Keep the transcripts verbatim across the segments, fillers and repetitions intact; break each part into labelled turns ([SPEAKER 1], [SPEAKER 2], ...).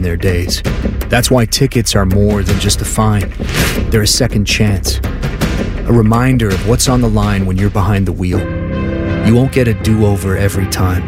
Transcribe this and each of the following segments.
[SPEAKER 1] their days. That's why tickets are more than just a fine. They're a second chance. A reminder of what's on the line when you're behind the wheel. You won't get a do-over every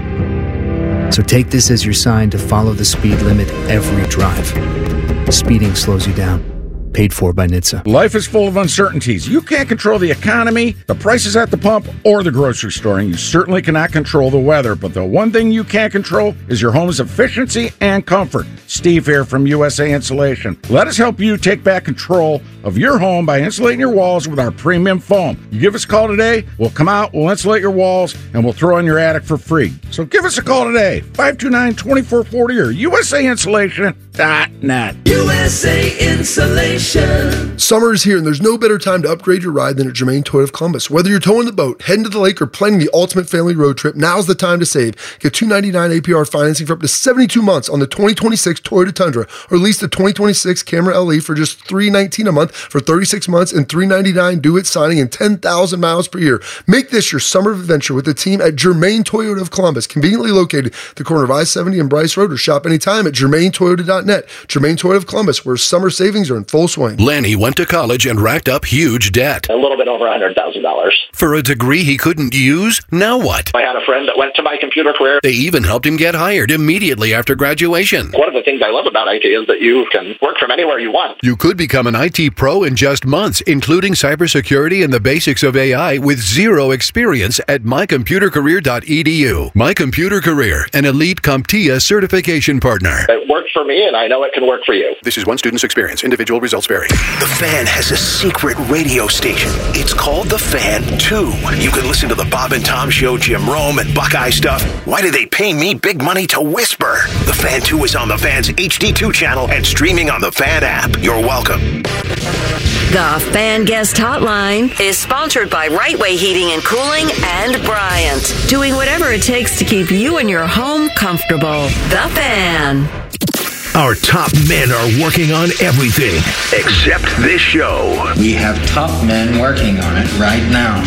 [SPEAKER 1] time. So take this as your sign to follow the speed limit every drive. Speeding slows you down. Paid for by N H T S A.
[SPEAKER 2] Life is full of uncertainties. You can't control the economy, the prices at the pump, or the grocery store, and you certainly cannot control the weather. But the one thing you can control is your home's efficiency and comfort. Steve here from U S A Insulation. Let us help you take back control of your home by insulating your walls with our premium foam. You give us a call today, we'll come out, we'll insulate your walls, and we'll throw in your attic for free. So give us a call today, five two nine, two four four zero or U S A insulation dot net.
[SPEAKER 3] U S A Insulation.
[SPEAKER 4] Summer is here, and there's no better time to upgrade your ride than at Germain Toyota of Columbus. Whether you're towing the boat, heading to the lake, or planning the ultimate family road trip, now's the time to save. Get two ninety-nine A P R financing for up to seventy-two months on the twenty twenty-six Toyota Tundra, or lease the twenty twenty-six Camry L E for just three nineteen a month for thirty-six months and three ninety-nine due at signing and ten thousand miles per year. Make this your summer adventure with the team at Germain Toyota of Columbus, conveniently located at the corner of I seventy and Bryce Road, or shop anytime at germain toyota dot net. Germain Toyota of Columbus, where summer savings are in full swing.
[SPEAKER 5] Lanny went to college and racked up huge debt.
[SPEAKER 6] A little bit over one hundred thousand dollars.
[SPEAKER 5] For a degree he couldn't use? Now what?
[SPEAKER 6] I had a friend that went to my computer career.
[SPEAKER 5] They even helped him get hired immediately after graduation.
[SPEAKER 6] One of the things I love about I T is that you can work from anywhere you want.
[SPEAKER 5] You could become an I T pro in just months, including cybersecurity and the basics of A I with zero experience at my computer career dot e d u. My Computer Career, an elite CompTIA certification partner.
[SPEAKER 6] It worked for me, and I know it can work for you.
[SPEAKER 5] This is one student's experience. Individual results vary.
[SPEAKER 7] The Fan has a secret radio station. It's called The Fan two. You can listen to the Bob and Tom Show, Jim Rome, and Buckeye stuff. Why do they pay me big money to whisper? The Fan two is on the Fan's H D two channel and streaming on the Fan app. You're welcome.
[SPEAKER 8] The Fan Guest Hotline is sponsored by Right Way Heating and Cooling and Bryant, doing whatever it takes to keep you and your home comfortable. The Fan.
[SPEAKER 7] Our top men are working on everything except this show.
[SPEAKER 9] We have top men working on it right now.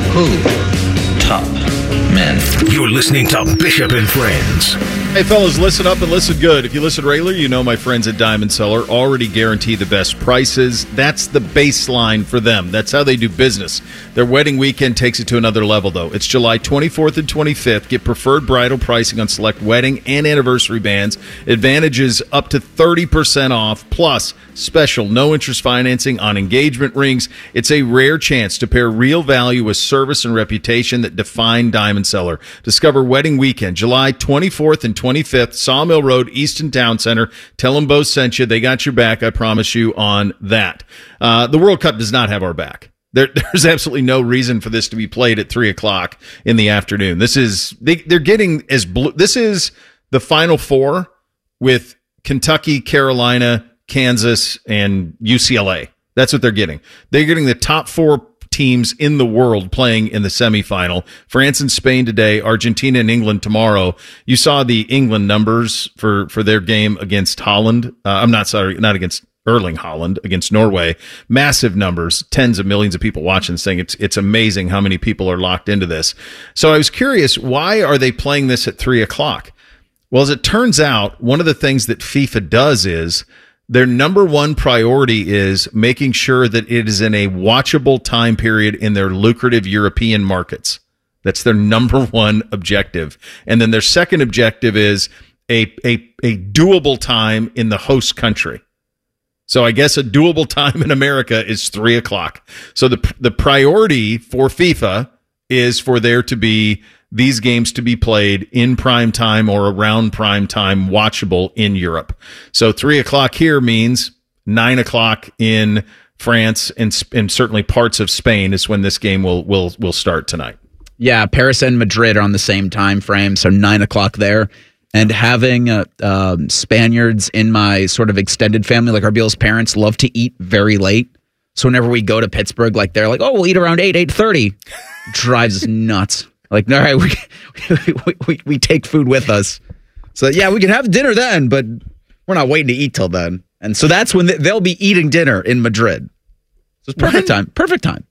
[SPEAKER 9] Who? Top men.
[SPEAKER 7] You're listening to Bishop and Friends.
[SPEAKER 10] Hey, fellas, listen up and listen good. If you listen regularly, you know my friends at Diamond Cellar already guarantee the best prices. That's the baseline for them. That's how they do business. Their wedding weekend takes it to another level, though. It's July twenty-fourth and twenty-fifth. Get preferred bridal pricing on select wedding and anniversary bands. Advantages up to thirty percent off, plus special no-interest financing on engagement rings. It's a rare chance to pair real value with service and reputation that define Diamond Cellar. Discover Wedding Weekend, July twenty-fourth and twenty-fifth, Sawmill Road, Easton Town Center. Tell them Bo sent you. They got your back, I promise you, on that. Uh, the World Cup does not have our back. There, there's absolutely no reason for this to be played at three o'clock in the afternoon. This is, they, they're getting as blue. This is the Final Four with Kentucky, Carolina, Kansas, and U C L A. That's what they're getting. They're getting the top four teams in the world playing in the semifinal. France and Spain today, Argentina and England tomorrow. You saw the England numbers for, for their game against Holland. Uh, I'm not sorry, not against Erling Haaland, against Norway. Massive numbers, tens of millions of people watching this thing. It's, it's amazing how many people are locked into this. So I was curious, why are they playing this at three o'clock? Well, as it turns out, one of the things that FIFA does is their number one priority is making sure that it is in a watchable time period in their lucrative European markets. That's their number one objective. And then their second objective is a, a, a doable time in the host country. So I guess a doable time in America is three o'clock. So the, the priority for FIFA is for there to be these games to be played in prime time or around prime time, watchable in Europe. So three o'clock here means nine o'clock in France and, and certainly parts of Spain is when this game will will will start tonight.
[SPEAKER 11] Yeah, Paris and Madrid are on the same time frame, so nine o'clock there. And having uh, um, Spaniards in my sort of extended family, like our Beals parents, love to eat very late. So whenever we go to Pittsburgh, like they're like, oh, we'll eat around eight, eight thirty. Drives us nuts. Like, all right, we, we, we, we take food with us. So, yeah, we can have dinner then, but we're not waiting to eat till then. And so that's when they'll be eating dinner in Madrid. So it's perfect time. Perfect time.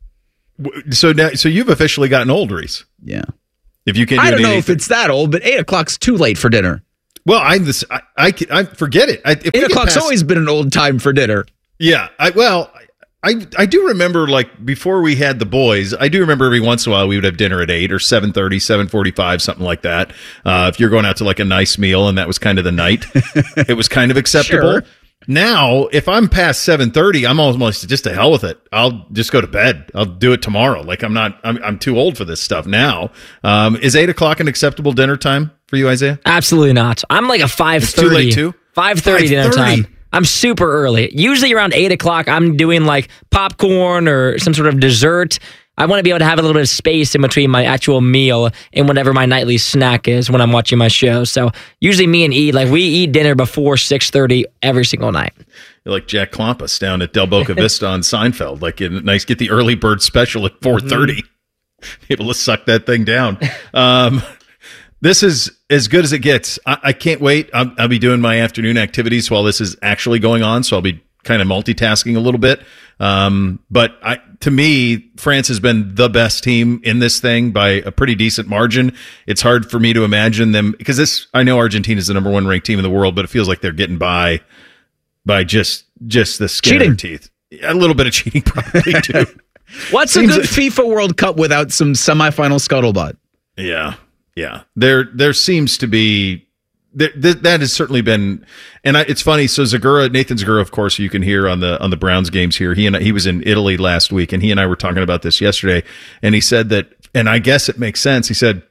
[SPEAKER 10] So now, so you've officially gotten old, Reese.
[SPEAKER 11] Yeah.
[SPEAKER 10] If you can,
[SPEAKER 11] I don't know if it's that old, but eight o'clock's too late for dinner.
[SPEAKER 10] Well, I this I, I, I forget it. I, if
[SPEAKER 11] Eight o'clock's past, always been an old time for dinner.
[SPEAKER 10] Yeah. I well, I I do remember like before we had the boys. I do remember every once in a while we would have dinner at eight or seven thirty, seven forty-five, something like that. Uh, if you're going out to like a nice meal and that was kind of the night, it was kind of acceptable. Sure. Now, if I'm past seven thirty, I'm almost just to hell with it. I'll just go to bed. I'll do it tomorrow. Like I'm not. I'm I'm too old for this stuff now. Um, is eight o'clock an acceptable dinner time for you, Isaiah?
[SPEAKER 12] Absolutely not. I'm like a five thirty.
[SPEAKER 10] Too late too.
[SPEAKER 12] Five thirty dinner time. I'm super early. Usually around eight o'clock, I'm doing like popcorn or some sort of dessert. I want to be able to have a little bit of space in between my actual meal and whatever my nightly snack is when I'm watching my show. So usually me and E, like we eat dinner before six thirty every single night.
[SPEAKER 10] You're like Jack Klompas down at Del Boca Vista on Seinfeld. Like, nice, get the early bird special at four thirty. Mm-hmm. Able to suck that thing down. Um, this is as good as it gets. I, I can't wait. I'll, I'll be doing my afternoon activities while this is actually going on, so I'll be kind of multitasking a little bit. Um, but I, to me, France has been the best team in this thing by a pretty decent margin. It's hard for me to imagine them because this, I know Argentina is the number one ranked team in the world, but it feels like they're getting by by just, just the skin
[SPEAKER 11] cheating.
[SPEAKER 10] of their teeth. A little bit of cheating probably too.
[SPEAKER 11] What's Seems a good like, FIFA World Cup without some semifinal scuttlebutt?
[SPEAKER 10] Yeah. Yeah. There, there seems to be, That, that has certainly been, and I, it's funny. So Zagura, Nathan Zagura, of course, you can hear on the on the Browns games here. He and he was in Italy last week, and he and I were talking about this yesterday. And he said that, and I guess it makes sense. He said,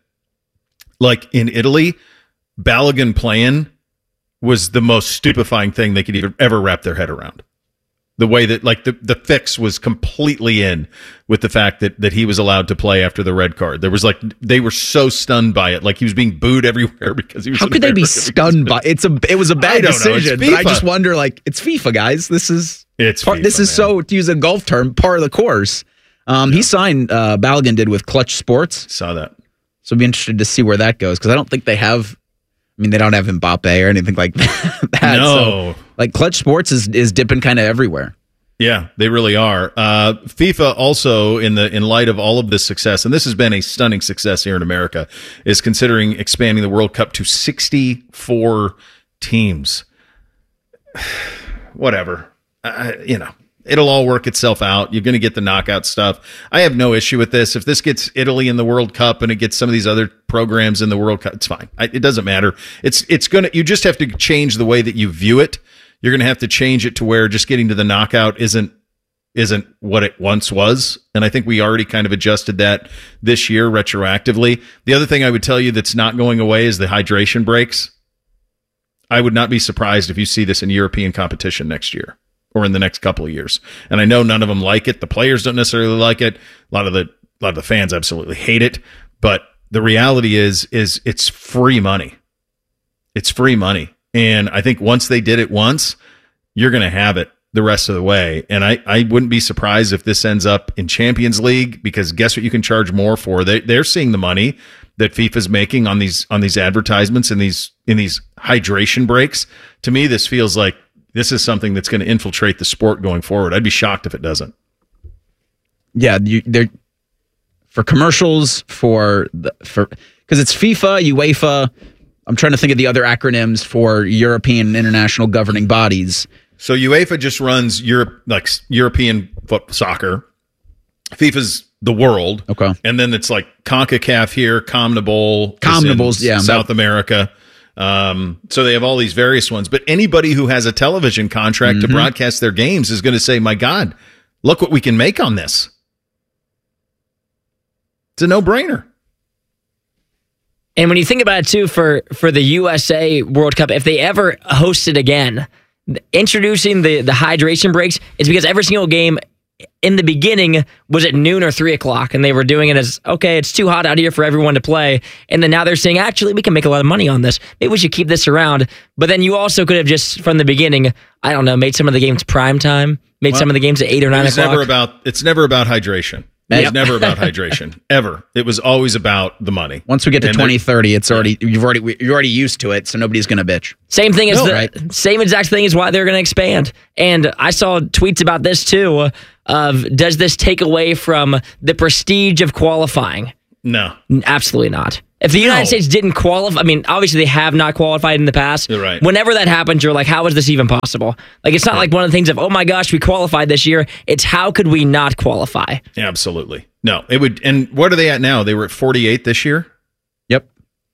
[SPEAKER 10] like in Italy, Balogun playing was the most stupefying thing they could even ever wrap their head around. The way that, like, the, the fix was completely in with the fact that, that he was allowed to play after the red card. There was, like, they were so stunned by it. Like, he was being booed everywhere because he was.
[SPEAKER 11] How could they be stunned by it's a It was a bad decision.
[SPEAKER 10] Know,
[SPEAKER 11] but I just wonder, like, it's FIFA, guys. This is.
[SPEAKER 10] It's
[SPEAKER 11] part,
[SPEAKER 10] FIFA,
[SPEAKER 11] This is
[SPEAKER 10] man.
[SPEAKER 11] so, to use a golf term, par of the course. Um, yeah. He signed, uh, Balogun did with Clutch Sports.
[SPEAKER 10] Saw that.
[SPEAKER 11] So I'd be interested to see where that goes because I don't think they have. I mean, they don't have Mbappe or anything like that.
[SPEAKER 10] No.
[SPEAKER 11] So, like, Clutch Sports is, is dipping kind of everywhere.
[SPEAKER 10] Yeah, they really are. Uh, FIFA also, in the in light of all of this success, and this has been a stunning success here in America, is considering expanding the World Cup to sixty-four teams. Whatever. Uh, you know, it'll all work itself out. You're going to get the knockout stuff. I have no issue with this. If this gets Italy in the World Cup and it gets some of these other programs in the World Cup, it's fine. I, it doesn't matter. It's it's going to. You just have to change the way that you view it. You're going to have to change it to where just getting to the knockout isn't isn't what it once was. And I think we already kind of adjusted that this year retroactively. The other thing I would tell you that's not going away is the hydration breaks. I would not be surprised if you see this in European competition next year or in the next couple of years. And I know none of them like it. The players don't necessarily like it. A lot of the a lot of the fans absolutely hate it. But the reality is, is it's free money. It's free money. And I think once they did it once, you're going to have it the rest of the way. And I, I wouldn't be surprised if this ends up in Champions League because guess what you can charge more for? They, they're seeing the money that FIFA's making on these on these advertisements and these in these hydration breaks. To me, this feels like this is something that's going to infiltrate the sport going forward. I'd be shocked if it doesn't.
[SPEAKER 11] Yeah, you, they're for commercials for the, for because it's FIFA, UEFA. I'm trying to think of the other acronyms for European and international governing bodies.
[SPEAKER 10] So UEFA just runs Europe, like European foot soccer. FIFA's the world.
[SPEAKER 11] Okay.
[SPEAKER 10] And then it's like CONCACAF here, CONMEBOL.
[SPEAKER 11] CONMEBOL's, yeah.
[SPEAKER 10] South America. Um, so they have all these various ones. But anybody who has a television contract mm-hmm. to broadcast their games is going to say, my God, look what we can make on this. It's a no-brainer.
[SPEAKER 12] And when you think about it, too, for, for the U S A World Cup, if they ever host it again, introducing the, the hydration breaks is because every single game in the beginning was at noon or three o'clock, and they were doing it as, okay, it's too hot out here for everyone to play. And then now they're saying, actually, we can make a lot of money on this. Maybe we should keep this around. But then you also could have just, from the beginning, I don't know, made some of the games prime time, made well, some of the games at eight or nine
[SPEAKER 10] it's
[SPEAKER 12] o'clock.
[SPEAKER 10] Never about, it's never about hydration. It
[SPEAKER 11] Yep.
[SPEAKER 10] was never about hydration, ever. It was always about the money.
[SPEAKER 11] Once we get to
[SPEAKER 10] and
[SPEAKER 11] twenty thirty, it's already you've already you're already used to it, so nobody's going to bitch.
[SPEAKER 12] Same thing as
[SPEAKER 11] no,
[SPEAKER 12] the
[SPEAKER 11] right?
[SPEAKER 12] same exact thing is why they're going to expand. And I saw tweets about this too. Of does this take away from the prestige of qualifying?
[SPEAKER 10] No,
[SPEAKER 12] absolutely not. If the United
[SPEAKER 10] No.
[SPEAKER 12] States didn't qualify, I mean, obviously they have not qualified in the past.
[SPEAKER 10] You're right.
[SPEAKER 12] Whenever that happens, you're like, how is this even possible? Like, it's not like one of the things of, oh my gosh, we qualified this year. It's how could we not qualify?
[SPEAKER 10] Absolutely. No, it would. And what are they at now? They were at forty-eight this year?
[SPEAKER 11] Yep.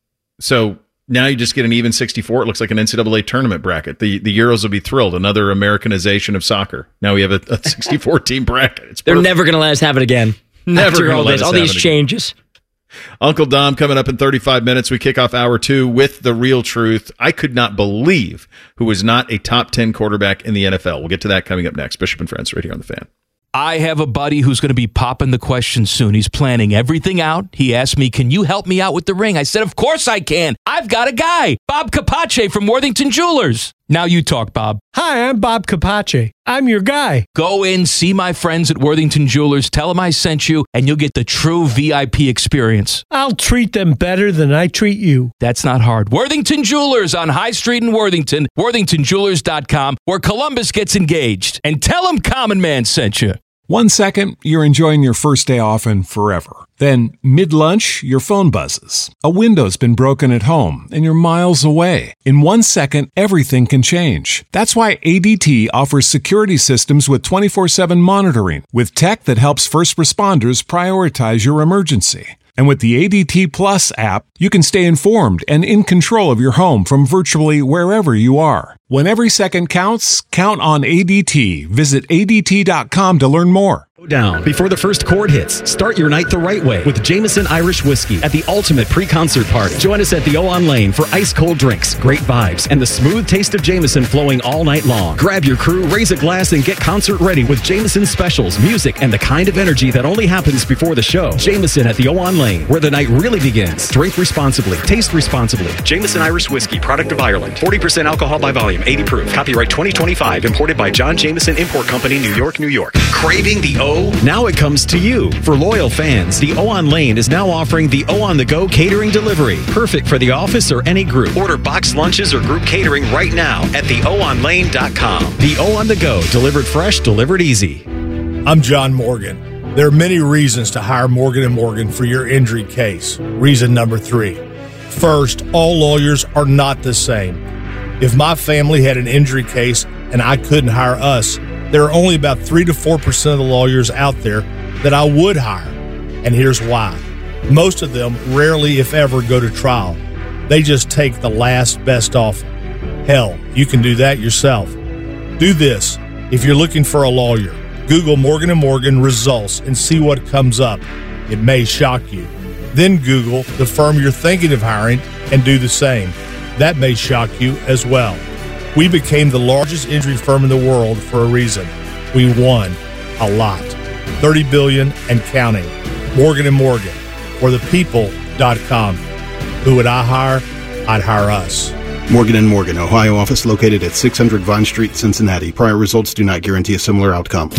[SPEAKER 10] So now you just get an even sixty-four. It looks like an N C double A tournament bracket. The the Euros will be thrilled. Another Americanization of soccer. Now we have a, a sixty-four team bracket. It's
[SPEAKER 12] They're
[SPEAKER 10] perfect.
[SPEAKER 12] never going to let us have it again.
[SPEAKER 10] Never
[SPEAKER 12] After
[SPEAKER 10] gonna
[SPEAKER 12] all
[SPEAKER 10] let
[SPEAKER 12] this,
[SPEAKER 10] us
[SPEAKER 12] all
[SPEAKER 10] have
[SPEAKER 12] these
[SPEAKER 10] it again.
[SPEAKER 12] changes.
[SPEAKER 10] Uncle Dom coming up in thirty-five minutes. We kick off hour two with the real truth. I could not believe who was not a top ten quarterback in the N F L. We'll get to that coming up next. Bishop and Friends right here on The Fan.
[SPEAKER 13] I have a buddy who's going to be popping the question soon. He's planning everything out. He asked me, can you help me out with the ring? I said, of course I can. I've got a guy, Bob Capace from Worthington Jewelers. Now you talk, Bob.
[SPEAKER 14] Hi, I'm Bob Capace. I'm your guy.
[SPEAKER 13] Go in, see my friends at Worthington Jewelers, tell them I sent you, and you'll get the true V I P experience.
[SPEAKER 14] I'll treat them better than I treat you.
[SPEAKER 13] That's not hard. Worthington Jewelers on High Street in Worthington, worthington jewelers dot com, where Columbus gets engaged. And tell them Common Man sent you.
[SPEAKER 15] One second, you're enjoying your first day off and forever. Then, mid-lunch, your phone buzzes. A window's been broken at home, and you're miles away. In one second, everything can change. That's why A D T offers security systems with twenty-four seven monitoring, with tech that helps first responders prioritize your emergency. And with the A D T Plus app, you can stay informed and in control of your home from virtually wherever you are. When every second counts, count on A D T. Visit A D T dot com to learn more.
[SPEAKER 16] Down before the first chord hits. Start your night the right way with Jameson Irish Whiskey at the ultimate pre-concert party. Join us at the O-On Lane for ice-cold drinks, great vibes, and the smooth taste of Jameson flowing all night long. Grab your crew, raise a glass, and get concert ready with Jameson specials, music, and the kind of energy that only happens before the show. Jameson at the O-On Lane, where the night really begins. Drink responsibly. Taste responsibly. Jameson Irish Whiskey, product of Ireland. forty percent alcohol by volume, eighty proof. Copyright twenty twenty-five. Imported by John Jameson Import Company, New York, New York. Craving the O? Now it comes to you. For loyal fans, the O-On Lane is now offering the O-On The Go catering delivery. Perfect for the office or any group. Order boxed lunches or group catering right now at the o on lane dot com. The O-On The Go, delivered fresh, delivered easy.
[SPEAKER 17] I'm John Morgan. There are many reasons to hire Morgan and Morgan for your injury case. Reason number three. First, all lawyers are not the same. If my family had an injury case and I couldn't hire us, there are only about three to four percent of the lawyers out there that I would hire. And here's why. Most of them rarely, if ever, go to trial. They just take the last best offer. Hell, you can do that yourself. Do this. If you're looking for a lawyer, Google Morgan and Morgan results and see what comes up. It may shock you. Then Google the firm you're thinking of hiring and do the same. That may shock you as well. We became the largest injury firm in the world for a reason. We won a lot. thirty billion dollars and counting. Morgan and Morgan, or the people dot com. Who would I hire? I'd hire us.
[SPEAKER 18] Morgan and Morgan, Ohio office located at six hundred Vine Street, Cincinnati. Prior results do not guarantee a similar outcome.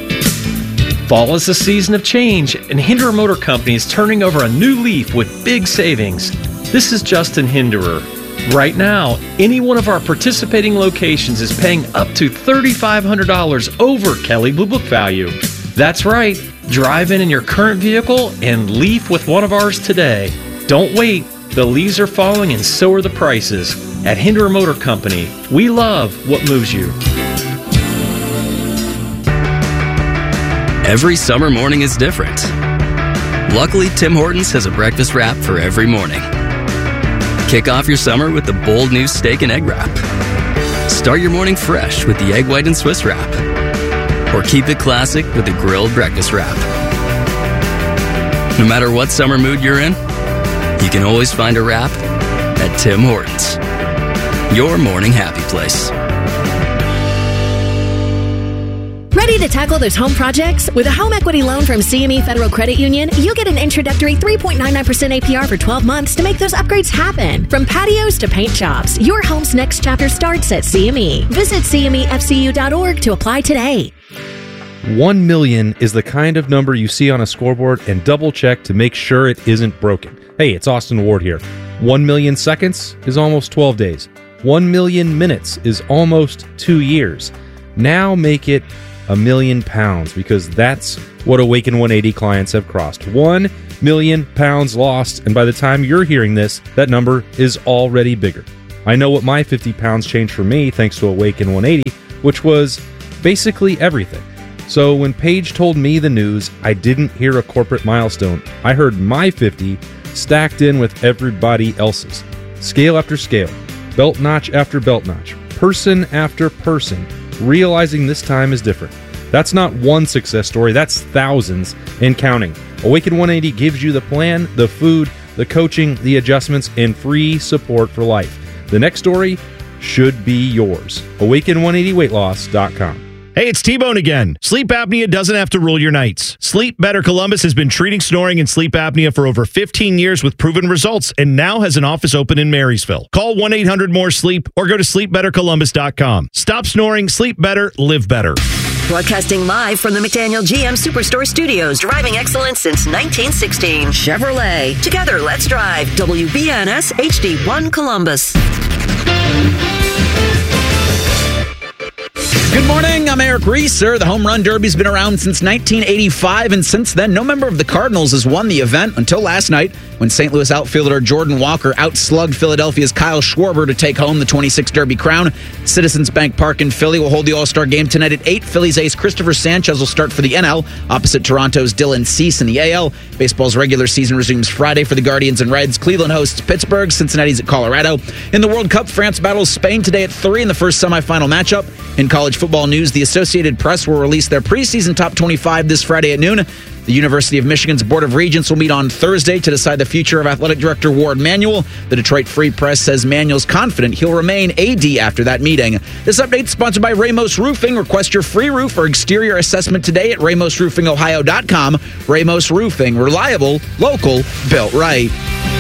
[SPEAKER 19] Fall is a season of change, and Hinderer Motor Company is turning over a new leaf with big savings. This is Justin Hinderer. Right now, any one of our participating locations is paying up to three thousand five hundred dollars over Kelley Blue Book value. That's right. Drive in in your current vehicle and leaf with one of ours today. Don't wait. The leaves are falling and so are the prices. At Hinderer Motor Company, we love what moves you.
[SPEAKER 20] Every summer morning is different. Luckily, Tim Hortons has a breakfast wrap for every morning. Kick off your summer with the bold new steak and egg wrap. Start your morning fresh with the egg white and Swiss wrap. Or keep it classic with the grilled breakfast wrap. No matter what summer mood you're in, you can always find a wrap at Tim Hortons. Your morning happy place.
[SPEAKER 21] Ready to tackle those home projects? With a home equity loan from C M E Federal Credit Union, you'll get an introductory three point nine nine percent A P R for twelve months to make those upgrades happen. From patios to paint jobs, your home's next chapter starts at C M E. Visit C M E F C U dot org to apply today.
[SPEAKER 22] One million is the kind of number you see on a scoreboard and double check to make sure it isn't broken. Hey, it's Austin Ward here. One million seconds is almost twelve days. One million minutes is almost two years. Now make it a million pounds, because that's what Awaken one eighty clients have crossed. One million pounds lost, and by the time you're hearing this, that number is already bigger. I know what my fifty pounds changed for me thanks to Awaken one eighty, which was basically everything. So when Paige told me the news, I didn't hear a corporate milestone. I heard my fifty stacked in with everybody else's. Scale after scale, belt notch after belt notch, person after person, realizing this time is different. That's not one success story, that's thousands and counting. Awaken one eighty gives you the plan, the food, the coaching, the adjustments, and free support for life. The next story should be yours. awaken one eighty weight loss dot com.
[SPEAKER 1] Hey, it's T-Bone again. Sleep apnea doesn't have to rule your nights. Sleep Better Columbus has been treating snoring and sleep apnea for over fifteen years with proven results and now has an office open in Marysville. Call one eight hundred more sleep or go to sleep better columbus dot com. Stop snoring, sleep better, live better.
[SPEAKER 8] Broadcasting live from the McDaniel G M Superstore Studios, driving excellence since nineteen sixteen. Chevrolet. Together, let's drive. W B N S H D one Columbus.
[SPEAKER 11] Good morning, I'm Eric Reeser. The Home Run Derby's been around since nineteen eighty-five, and since then, no member of the Cardinals has won the event until last night when Saint Louis outfielder Jordan Walker outslugged Philadelphia's Kyle Schwarber to take home the twenty-six Derby crown. Citizens Bank Park in Philly will hold the All-Star game tonight at eight. Phillies ace Christopher Sanchez will start for the N L, opposite Toronto's Dylan Cease in the A L. Baseball's regular season resumes Friday for the Guardians and Reds. Cleveland hosts Pittsburgh, Cincinnati's at Colorado. In the World Cup, France battles Spain today at three in the first semifinal matchup. In college football news, the Associated Press will release their preseason top twenty-five this Friday at noon. The University of Michigan's Board of Regents will meet on Thursday to decide the future of athletic director Ward Manuel. The Detroit Free Press says Manuel's confident he'll remain A D after that meeting. This update is sponsored by Ramos Roofing. Request your free roof or exterior assessment today at ramos roofing ohio dot com. Ramos Roofing, reliable, local, built right.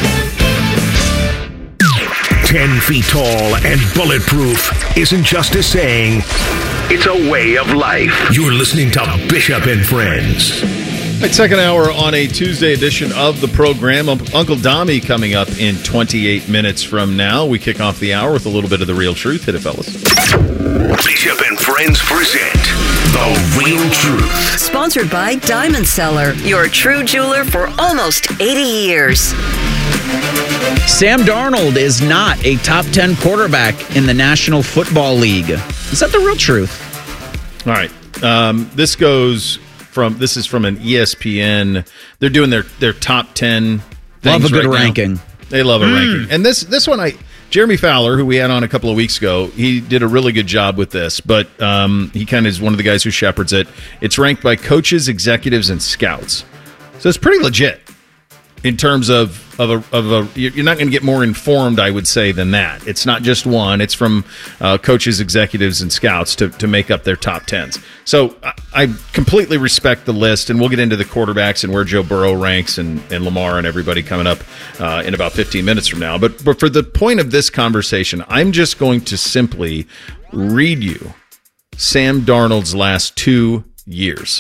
[SPEAKER 7] Ten feet tall and bulletproof isn't just a saying, it's a way of life. You're listening to Bishop and Friends.
[SPEAKER 10] Right, second hour on a Tuesday edition of the program. Um, Uncle Dommy coming up in twenty-eight minutes from now. We kick off the hour with a little bit of the real truth. Hit it, fellas.
[SPEAKER 7] Bishop and Friends present The Real Truth.
[SPEAKER 8] Sponsored by Diamond Seller, your true jeweler for almost eighty years.
[SPEAKER 11] Sam Darnold is not a top ten quarterback in the National Football League. Is that the real truth?
[SPEAKER 10] All right. Um, this goes from, this is from an E S P N. They're doing their, their top ten things
[SPEAKER 11] Love a good
[SPEAKER 10] right
[SPEAKER 11] ranking.
[SPEAKER 10] Now. They love a mm. ranking. And this, this one, I Jeremy Fowler, who we had on a couple of weeks ago, he did a really good job with this, but um, he kind of is one of the guys who shepherds it. It's ranked by coaches, executives, and scouts. So it's pretty legit in terms of of a, of a you're not going to get more informed, I would say, than that. It's not just one. It's from uh, coaches, executives, and scouts to, to make up their top tens. So I, I completely respect the list, and we'll get into the quarterbacks and where Joe Burrow ranks and, and Lamar and everybody coming up uh, in about fifteen minutes from now. But, but for the point of this conversation, I'm just going to simply read you Sam Darnold's last two years.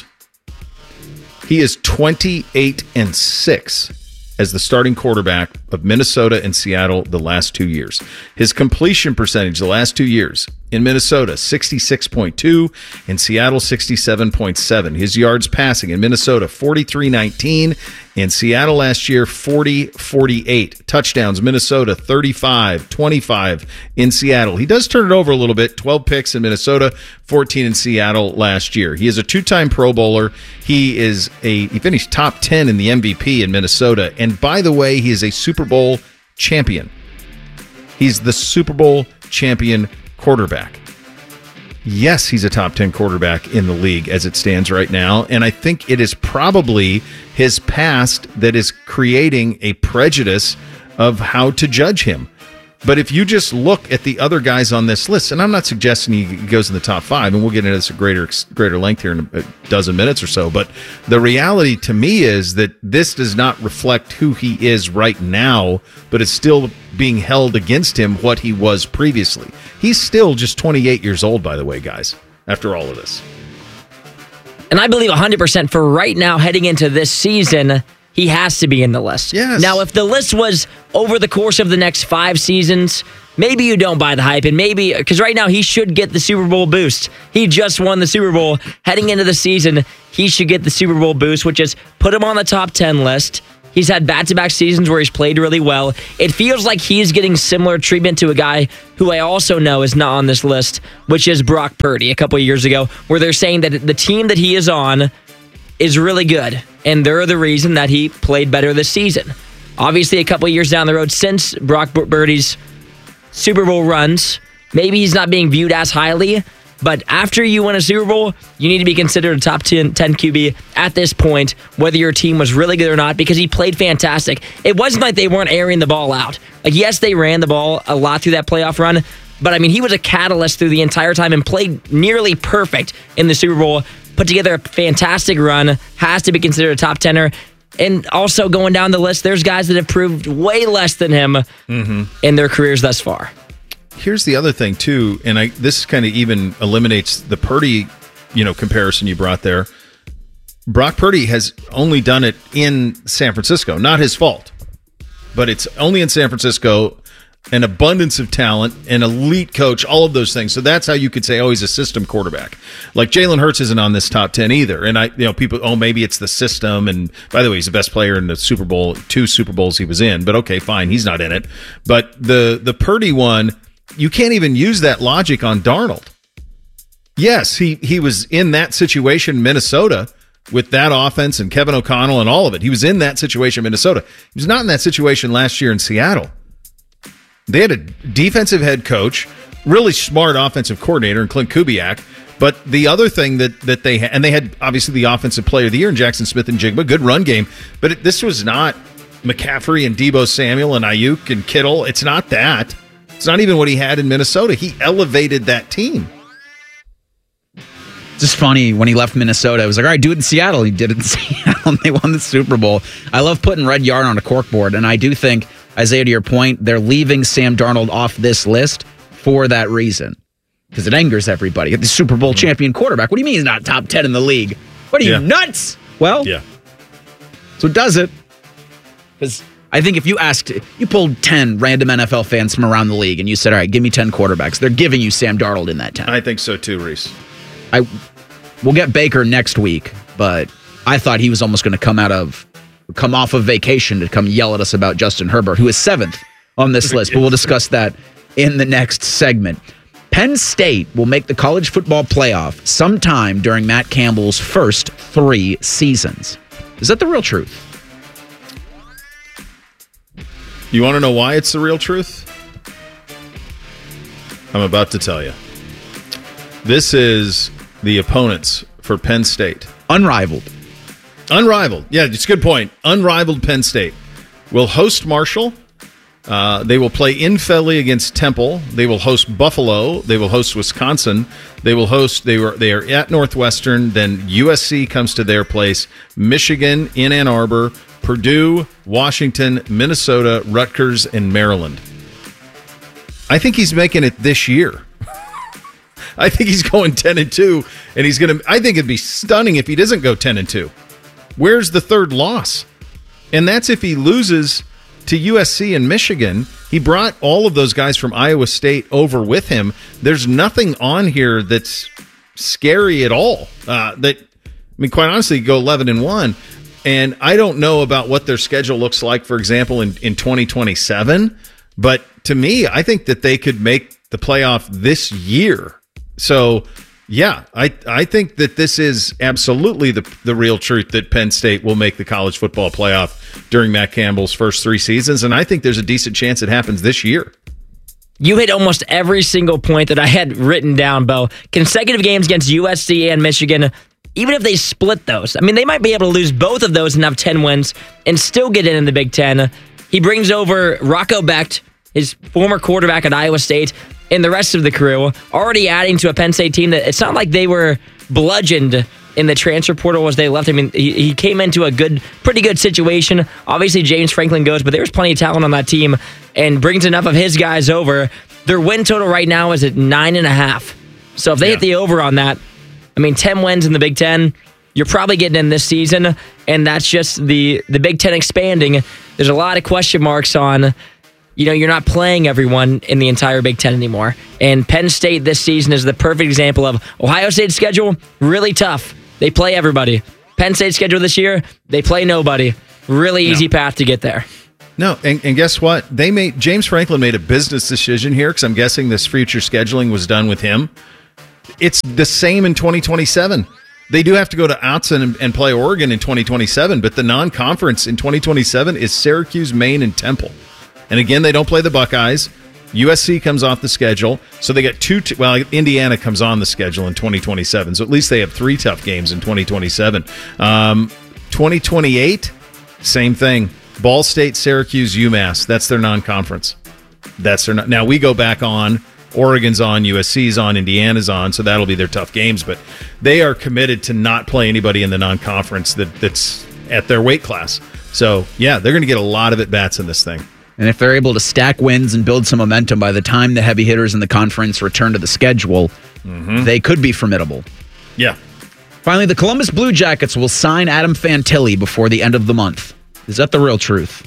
[SPEAKER 10] He is twenty-eight and six as the starting quarterback of Minnesota and Seattle the last two years. His completion percentage the last two years in Minnesota, sixty-six point two, in Seattle, sixty-seven point seven. His yards passing in Minnesota, forty-three nineteen, in Seattle last year, forty forty-eight. Touchdowns, Minnesota, thirty-five twenty-five in Seattle. He does turn it over a little bit, twelve picks in Minnesota, fourteen in Seattle last year. He is a two-time Pro Bowler. He is a he finished top ten in the M V P in Minnesota. And by the way, he is a Super Bowl champion. He's the Super Bowl champion quarterback. Yes, he's a top ten quarterback in the league as it stands right now, and I think it is probably his past that is creating a prejudice of how to judge him. But if you just look at the other guys on this list, and I'm not suggesting he goes in the top five, and we'll get into this at greater greater length here in a dozen minutes or so, but the reality to me is that this does not reflect who he is right now, but it's still being held against him what he was previously. He's still just twenty-eight years old, by the way, guys, after all of this.
[SPEAKER 12] And I believe one hundred percent for right now, heading into this season, he has to be in the list.
[SPEAKER 10] Yes.
[SPEAKER 12] Now, if the list was over the course of the next five seasons, maybe you don't buy the hype, and maybe, because right now he should get the Super Bowl boost. He just won the Super Bowl. Heading into the season, he should get the Super Bowl boost, which is put him on the top ten list. He's had back-to-back seasons where he's played really well. It feels like he's getting similar treatment to a guy who I also know is not on this list, which is Brock Purdy a couple of years ago, where they're saying that the team that he is on is really good, and they're the reason that he played better this season. Obviously, a couple of years down the road since Brock Purdy's Super Bowl runs, maybe he's not being viewed as highly, but after you win a Super Bowl, you need to be considered a top ten, ten Q B at this point, whether your team was really good or not, because he played fantastic. It wasn't like they weren't airing the ball out. Like, yes, they ran the ball a lot through that playoff run, but I mean, he was a catalyst through the entire time and played nearly perfect in the Super Bowl, put together a fantastic run, has to be considered a top tenner. And also going down the list, there's guys that have proved way less than him mm-hmm. in their careers thus far.
[SPEAKER 10] Here's the other thing, too, and I this kind of even eliminates the Purdy, you know, comparison you brought there. Brock Purdy has only done it in San Francisco. Not his fault, but it's only in San Francisco, an abundance of talent, an elite coach, all of those things. So that's how you could say, oh, he's a system quarterback. Like Jalen Hurts isn't on this top ten either. And I, you know, people, oh, maybe it's the system. And by the way, he's the best player in the Super Bowl, two Super Bowls he was in. But okay, fine, he's not in it. But the the Purdy one, you can't even use that logic on Darnold. Yes, he he was in that situation in Minnesota with that offense and Kevin O'Connell and all of it. He was in that situation in Minnesota. He was not in that situation last year in Seattle. They had a defensive head coach, really smart offensive coordinator in Clint Kubiak. But the other thing that that they had, and they had obviously the offensive player of the year in Jackson Smith and Jigba, good run game. But it, this was not McCaffrey and Deebo Samuel and Ayuk and Kittle. It's not that. It's not even what he had in Minnesota. He elevated that team.
[SPEAKER 11] It's just funny, when he left Minnesota, it was like, all right, do it in Seattle. He did it in Seattle, and they won the Super Bowl. I love putting red yarn on a corkboard, and I do think, Isaiah, to your point, they're leaving Sam Darnold off this list for that reason, because it angers everybody. The Super Bowl champion quarterback. What do you mean he's not top ten in the league? What are you, yeah. nuts? Well,
[SPEAKER 10] yeah.
[SPEAKER 11] So it does it. Because I think if you asked, you pulled ten random N F L fans from around the league, and you said, all right, give me ten quarterbacks, they're giving you Sam Darnold in that ten.
[SPEAKER 10] I think so too, Reese.
[SPEAKER 11] I We'll get Baker next week, but I thought he was almost going to come out of, come off of vacation to come yell at us about Justin Herbert, who is seventh on this list, but we'll discuss that in the next segment. Penn State will make the college football playoff sometime during Matt Campbell's first three seasons. Is that the real truth?
[SPEAKER 10] You want to know why it's the real truth? I'm about to tell you. This is the opponents for Penn State.
[SPEAKER 11] Unrivaled.
[SPEAKER 10] Unrivaled. Yeah, it's a good point. Unrivaled Penn State will host Marshall. Uh, they will play in Philly against Temple. They will host Buffalo. They will host Wisconsin. They will host. They were. They are at Northwestern. Then U S C comes to their place. Michigan in Ann Arbor. Purdue, Washington, Minnesota, Rutgers, and Maryland. I think he's making it this year. I think he's going ten and two, and he's going to. I think it'd be stunning if he doesn't go ten and two. Where's the third loss? And that's if he loses to U S C and Michigan. He brought all of those guys from Iowa State over with him. There's nothing on here that's scary at all. Uh, that I mean, quite honestly, go eleven and one, and I don't know about what their schedule looks like. For example, in in twenty twenty-seven, but to me, I think that they could make the playoff this year. So, yeah, I I think that this is absolutely the the real truth that Penn State will make the college football playoff during Matt Campbell's first three seasons, and I think there's a decent chance it happens this year.
[SPEAKER 12] You hit almost every single point that I had written down, Bo. Consecutive games against U S C and Michigan, even if they split those, I mean, they might be able to lose both of those and have ten wins and still get in in the Big Ten. He brings over Rocco Becht, his former quarterback at Iowa State, and the rest of the crew, already adding to a Penn State team that it's not like they were bludgeoned in the transfer portal as they left. I mean, he, he came into a good, pretty good situation. Obviously, James Franklin goes, but there's plenty of talent on that team and brings enough of his guys over. Their win total right now is at nine and a half. So if they yeah. hit the over on that, I mean, ten wins in the Big Ten, you're probably getting in this season, and that's just the, the Big Ten expanding. There's a lot of question marks on, you know, you're not playing everyone in the entire Big Ten anymore. And Penn State this season is the perfect example of Ohio State's schedule, really tough. They play everybody. Penn State's schedule this year, they play nobody. Really easy path to get there.
[SPEAKER 10] No, and, and guess what? They made James Franklin made a business decision here because I'm guessing this future scheduling was done with him. It's the same in twenty twenty-seven. They do have to go to Autzen and, and play Oregon in twenty twenty-seven, but the non-conference in twenty twenty-seven is Syracuse, Maine, and Temple. And again, they don't play the Buckeyes. U S C comes off the schedule, so they get two. T- well, Indiana comes on the schedule in twenty twenty-seven, so at least they have three tough games in twenty twenty-seven. Um, twenty twenty-eight, same thing. Ball State, Syracuse, UMass. That's their non-conference. That's their. Now we go back on. Oregon's on, U S C's on, Indiana's on, so that'll be their tough games. But they are committed to not play anybody in the non-conference that, that's at their weight class. So yeah, they're going to get a lot of at-bats in this thing.
[SPEAKER 11] And if they're able to stack wins and build some momentum by the time the heavy hitters in the conference return to the schedule, mm-hmm. they could be formidable.
[SPEAKER 10] Yeah.
[SPEAKER 11] Finally, the Columbus Blue Jackets will sign Adam Fantilli before the end of the month. Is that the real truth?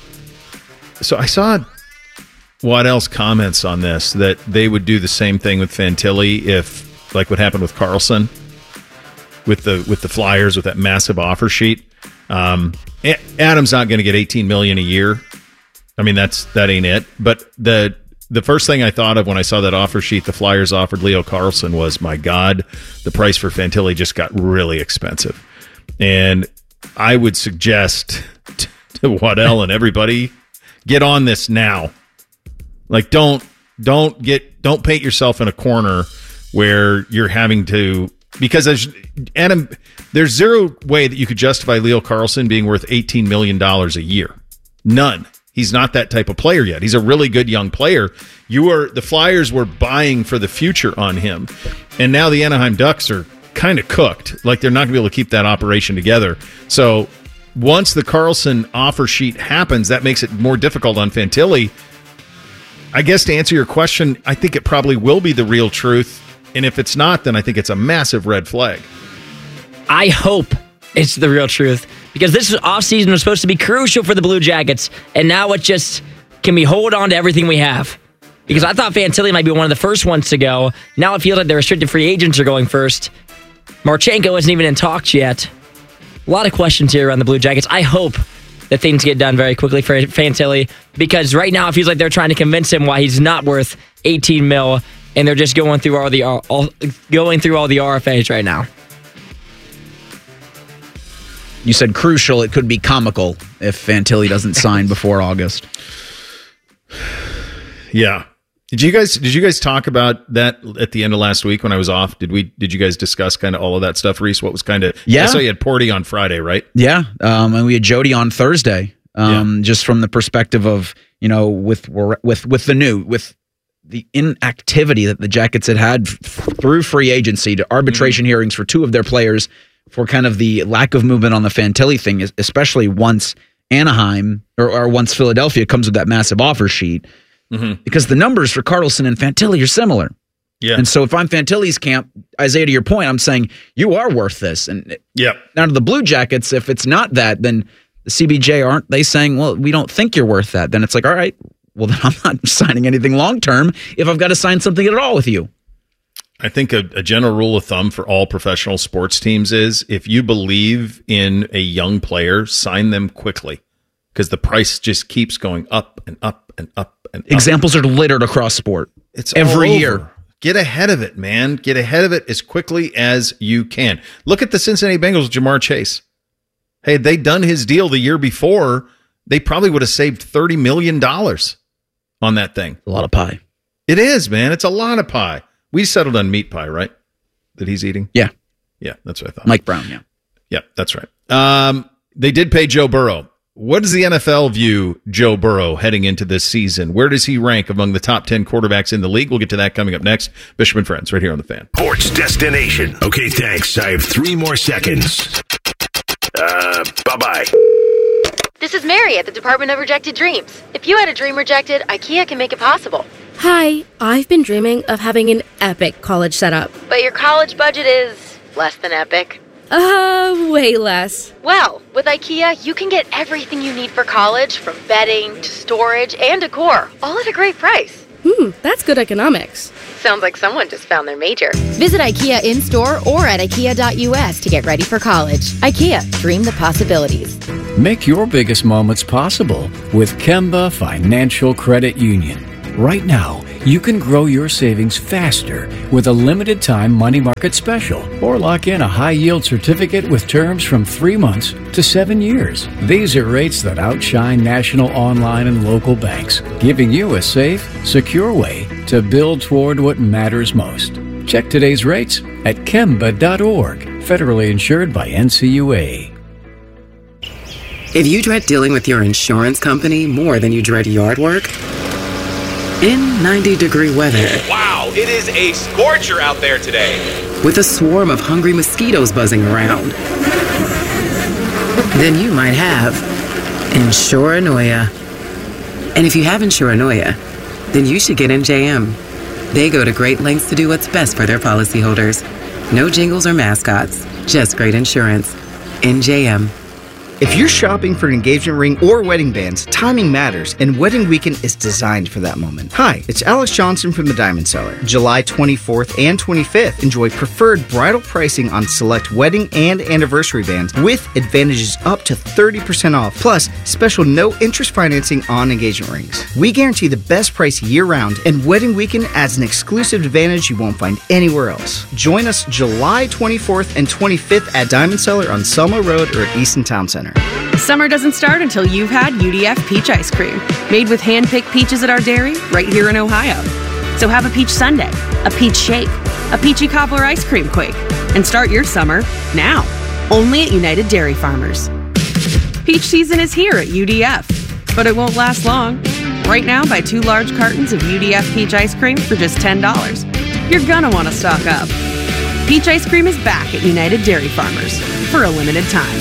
[SPEAKER 10] So I saw Waddell's comments on this, that they would do the same thing with Fantilli if, like what happened with Carlson, with the with the Flyers, with that massive offer sheet. Um, Adam's not going to get eighteen million dollars a year. I mean, that's that ain't it. But the the first thing I thought of when I saw that offer sheet the Flyers offered Leo Carlson was, my God, the price for Fantilli just got really expensive. And I would suggest to Waddell and everybody, get on this now. Like, don't don't get don't paint yourself in a corner where you're having to, because there's Adam, there's zero way that you could justify Leo Carlson being worth eighteen million dollars a year. None. He's not that type of player yet. He's a really good young player. You were the Flyers were buying for the future on him, and now the Anaheim Ducks are kind of cooked. Like, they're not going to be able to keep that operation together. So once the Carlson offer sheet happens, that makes it more difficult on Fantilli. I guess to answer your question, I think it probably will be the real truth. And if it's not, then I think it's a massive red flag.
[SPEAKER 12] I hope it's the real truth, because this offseason was supposed to be crucial for the Blue Jackets, and now it just, can we hold on to everything we have? Because I thought Fantilli might be one of the first ones to go. Now it feels like the restricted free agents are going first. Marchenko isn't even in talks yet. A lot of questions here around the Blue Jackets. I hope that things get done very quickly for Fantilli, because right now it feels like they're trying to convince him why he's not worth eighteen mil, and they're just going through all the all, going through all the R F As right now.
[SPEAKER 11] You said crucial. It could be comical if Fantilli doesn't sign before August.
[SPEAKER 10] Yeah. Did you guys did you guys talk about that at the end of last week when I was off? Did we did you guys discuss kind of all of that stuff, Reese? What was kind of
[SPEAKER 11] yeah?
[SPEAKER 10] I saw you had Porty on Friday, right?
[SPEAKER 11] Yeah, um, and we had Jody on Thursday. Um, yeah. Just from the perspective of, you know, with with with the new with the inactivity that the Jackets had had f- through free agency to arbitration mm-hmm. hearings for two of their players, for kind of the lack of movement on the Fantilli thing, especially once Anaheim or, or once Philadelphia comes with that massive offer sheet. Mm-hmm. Because the numbers for Carlson and Fantilli are similar.
[SPEAKER 10] Yeah.
[SPEAKER 11] And so if I'm Fantilli's camp, Isaiah, to your point, I'm saying you are worth this. And
[SPEAKER 10] yeah.
[SPEAKER 11] Now to the Blue Jackets, if it's not that, then the C B J, aren't they saying, well, we don't think you're worth that? Then it's like, all right, well, then I'm not signing anything long-term if I've got to sign something at all with you.
[SPEAKER 10] I think a, a general rule of thumb for all professional sports teams is, if you believe in a young player, sign them quickly, because the price just keeps going up and up and up and up.
[SPEAKER 11] Examples are littered across sport.
[SPEAKER 10] It's
[SPEAKER 11] every
[SPEAKER 10] all over.
[SPEAKER 11] year.
[SPEAKER 10] Get ahead of it, man. Get ahead of it as quickly as you can. Look at the Cincinnati Bengals, Jamar Chase. Hey, had they done his deal the year before, they probably would have saved thirty million dollars on that thing.
[SPEAKER 11] A lot of pie.
[SPEAKER 10] It is, man. It's a lot of pie. We settled on meat pie, right? That he's eating?
[SPEAKER 11] Yeah.
[SPEAKER 10] Yeah, that's what I thought.
[SPEAKER 11] Mike Brown, yeah.
[SPEAKER 10] Yeah, that's right. Um, they did pay Joe Burrow. What does the N F L view Joe Burrow heading into this season? Where does he rank among the top ten quarterbacks in the league? We'll get to that coming up next. Bishop and Friends, right here on The Fan.
[SPEAKER 7] Sports destination. Okay, thanks. I have three more seconds. Uh, bye-bye.
[SPEAKER 2] This is Mary at the Department of Rejected Dreams. If you had a dream rejected, IKEA can make it possible.
[SPEAKER 3] Hi, I've been dreaming of having an epic college setup.
[SPEAKER 2] But your college budget is less than epic.
[SPEAKER 3] Uh, way less.
[SPEAKER 2] Well, with IKEA, you can get everything you need for college, from bedding to storage and decor, all at a great price.
[SPEAKER 3] Hmm, that's good economics.
[SPEAKER 2] Sounds like someone just found their major.
[SPEAKER 23] Visit IKEA in-store or at ikea dot u s to get ready for college. IKEA, dream the possibilities.
[SPEAKER 4] Make your biggest moments possible with Kemba Financial Credit Union. Right now, you can grow your savings faster with a limited time money market special or lock in a high yield certificate with terms from three months to seven years. These are rates that outshine national online and local banks, giving you a safe, secure way to build toward what matters most. Check today's rates at kemba dot org, federally insured by N C U A.
[SPEAKER 6] If you dread dealing with your insurance company more than you dread yard work, in ninety degree weather,
[SPEAKER 23] wow, it is a scorcher out there today,
[SPEAKER 6] with a swarm of hungry mosquitoes buzzing around, then you might have Insuranoia. And if you have Insuranoia, then you should get N J M. They go to great lengths to do what's best for their policyholders. No jingles or mascots, just great insurance. N J M.
[SPEAKER 24] If you're shopping for an engagement ring or wedding bands, timing matters, and Wedding Weekend is designed for that moment. Hi, it's Alex Johnson from the Diamond Cellar. July twenty-fourth and twenty-fifth, enjoy preferred bridal pricing on select wedding and anniversary bands with advantages up to thirty percent off, plus special no-interest financing on engagement rings. We guarantee the best price year-round, and Wedding Weekend adds an exclusive advantage you won't find anywhere else. Join us July twenty-fourth and twenty-fifth at Diamond Cellar on Selma Road or at Easton Town Center.
[SPEAKER 25] Summer doesn't start until you've had U D F peach ice cream, made with hand-picked peaches at our dairy right here in Ohio. So have a peach sundae, a peach shake, a peachy cobbler ice cream quake, and start your summer now, only at United Dairy Farmers. Peach season is here at U D F, but it won't last long. Right now, buy two large cartons of U D F peach ice cream for just ten dollars. You're gonna want to stock up. Peach ice cream is back at United Dairy Farmers for a limited time.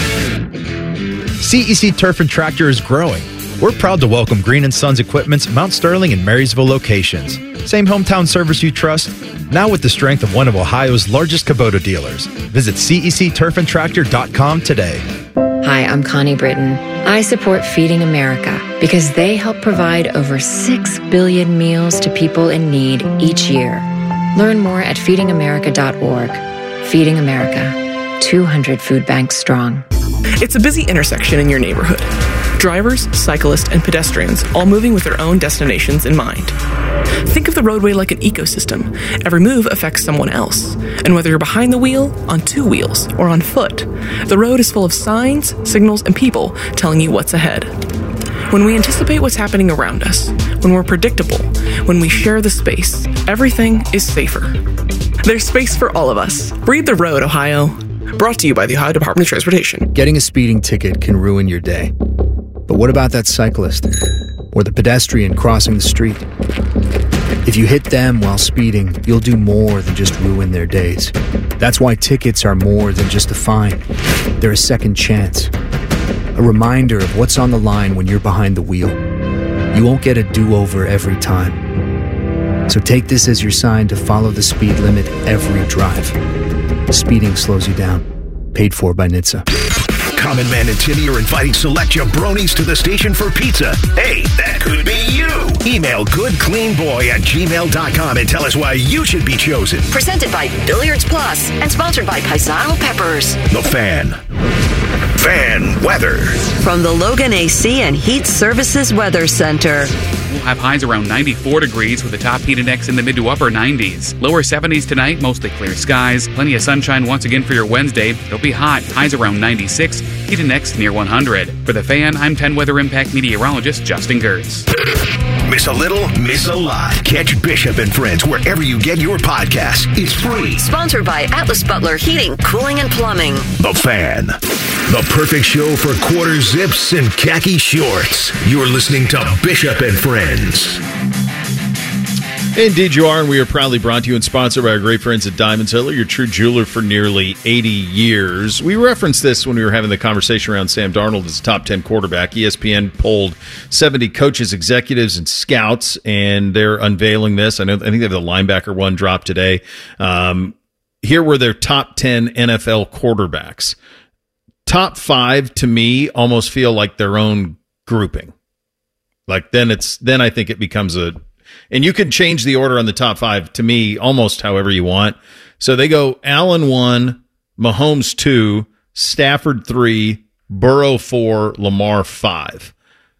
[SPEAKER 26] C E C Turf and Tractor is growing. We're proud to welcome Green and Sons Equipment's Mount Sterling and Marysville locations. Same hometown service you trust, now with the strength of one of Ohio's largest Kubota dealers. Visit C E C turf and tractor dot com today.
[SPEAKER 27] Hi, I'm Connie Britton. I support Feeding America because they help provide over six billion meals to people in need each year. Learn more at feeding america dot org. Feeding America, two hundred food banks strong.
[SPEAKER 28] It's a busy intersection in your neighborhood. Drivers, cyclists, and pedestrians all moving with their own destinations in mind. Think of the roadway like an ecosystem. Every move affects someone else. And whether you're behind the wheel, on two wheels, or on foot, the road is full of signs, signals, and people telling you what's ahead. When we anticipate what's happening around us, when we're predictable, when we share the space, everything is safer. There's space for all of us. Read the road, Ohio. Brought to you by the Ohio Department of Transportation.
[SPEAKER 29] Getting a speeding ticket can ruin your day. But what about that cyclist or the pedestrian crossing the street? If you hit them while speeding, you'll do more than just ruin their days. That's why tickets are more than just a fine. They're a second chance. A reminder of what's on the line when you're behind the wheel. You won't get a do-over every time. So take this as your sign to follow the speed limit every drive. Speeding slows you down. Paid for by N H T S A.
[SPEAKER 7] Common Man and Timmy are inviting select jabronis to the station for pizza. Hey, that could be you. Email goodcleanboy at gmail dot com and tell us why you should be chosen.
[SPEAKER 8] Presented by Billiards Plus and sponsored by Paisano Peppers.
[SPEAKER 7] The Fan. Fan weather.
[SPEAKER 8] From the Logan A C and Heat Services Weather Center.
[SPEAKER 30] We'll have highs around ninety-four degrees with a top heat index in the mid to upper nineties. Lower seventies tonight, mostly clear skies. Plenty of sunshine once again for your Wednesday. It'll be hot, highs around ninety-six, heat index near one hundred. For The Fan, I'm ten Weather Impact meteorologist Justin Gertz.
[SPEAKER 7] Miss a little, miss a lot. Catch Bishop and Friends wherever you get your podcasts. It's free.
[SPEAKER 8] Sponsored by Atlas Butler Heating, Cooling, and Plumbing.
[SPEAKER 7] The Fan. The perfect show for quarter zips and khaki shorts. You're listening to Bishop and Friends.
[SPEAKER 10] Indeed you are, and we are proudly brought to you and sponsored by our great friends at Diamond Cellar, your true jeweler for nearly eighty years. We referenced this when we were having the conversation around Sam Darnold as a top ten quarterback. E S P N polled seventy coaches, executives, and scouts, and they're unveiling this. I know I think they have the linebacker one drop today. Um, here were their top ten N F L quarterbacks. Top five, to me, almost feel like their own grouping. Like then it's then I think it becomes a and you can change the order on the top five to me almost however you want. So they go Allen one, Mahomes two, Stafford three, Burrow four, Lamar five.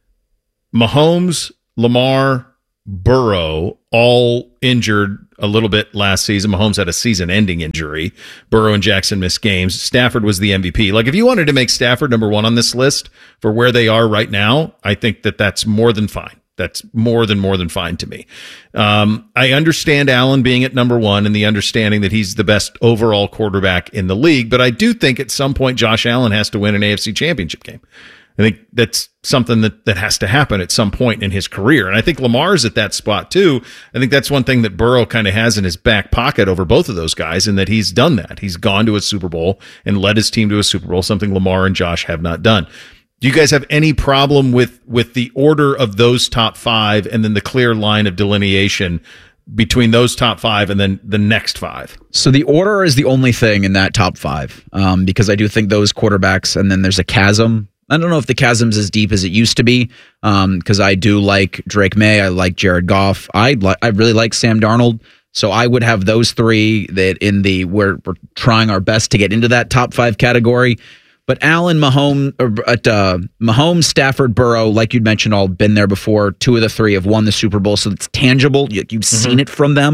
[SPEAKER 10] Mahomes, Lamar, Burrow all injured a little bit last season. Mahomes had a season-ending injury. Burrow and Jackson missed games. Stafford was the M V P. Like, if you wanted to make Stafford number one on this list for where they are right now, I think that that's more than fine. That's more than more than fine to me. Um, I understand Allen being at number one and the understanding that he's the best overall quarterback in the league, but I do think at some point Josh Allen has to win an A F C championship game. I think that's something that, that has to happen at some point in his career. And I think Lamar's at that spot too. I think that's one thing that Burrow kind of has in his back pocket over both of those guys, and that he's done that. He's gone to a Super Bowl and led his team to a Super Bowl, something Lamar and Josh have not done. Do you guys have any problem with, with the order of those top five and then the clear line of delineation between those top five and then the next five?
[SPEAKER 11] So the order is the only thing in that top five, um, because I do think those quarterbacks, and then there's a chasm. I don't know if the chasm's as deep as it used to be, because um, I do like Drake May. I like Jared Goff. I li- I really like Sam Darnold. So I would have those three that in the we're, we're trying our best to get into that top five category. But Allen, Mahomes, or at uh, Mahomes, Stafford, Burrow, like you'd mentioned, all been there before. Two of the three have won the Super Bowl, so it's tangible. You, you've mm-hmm. seen it from them.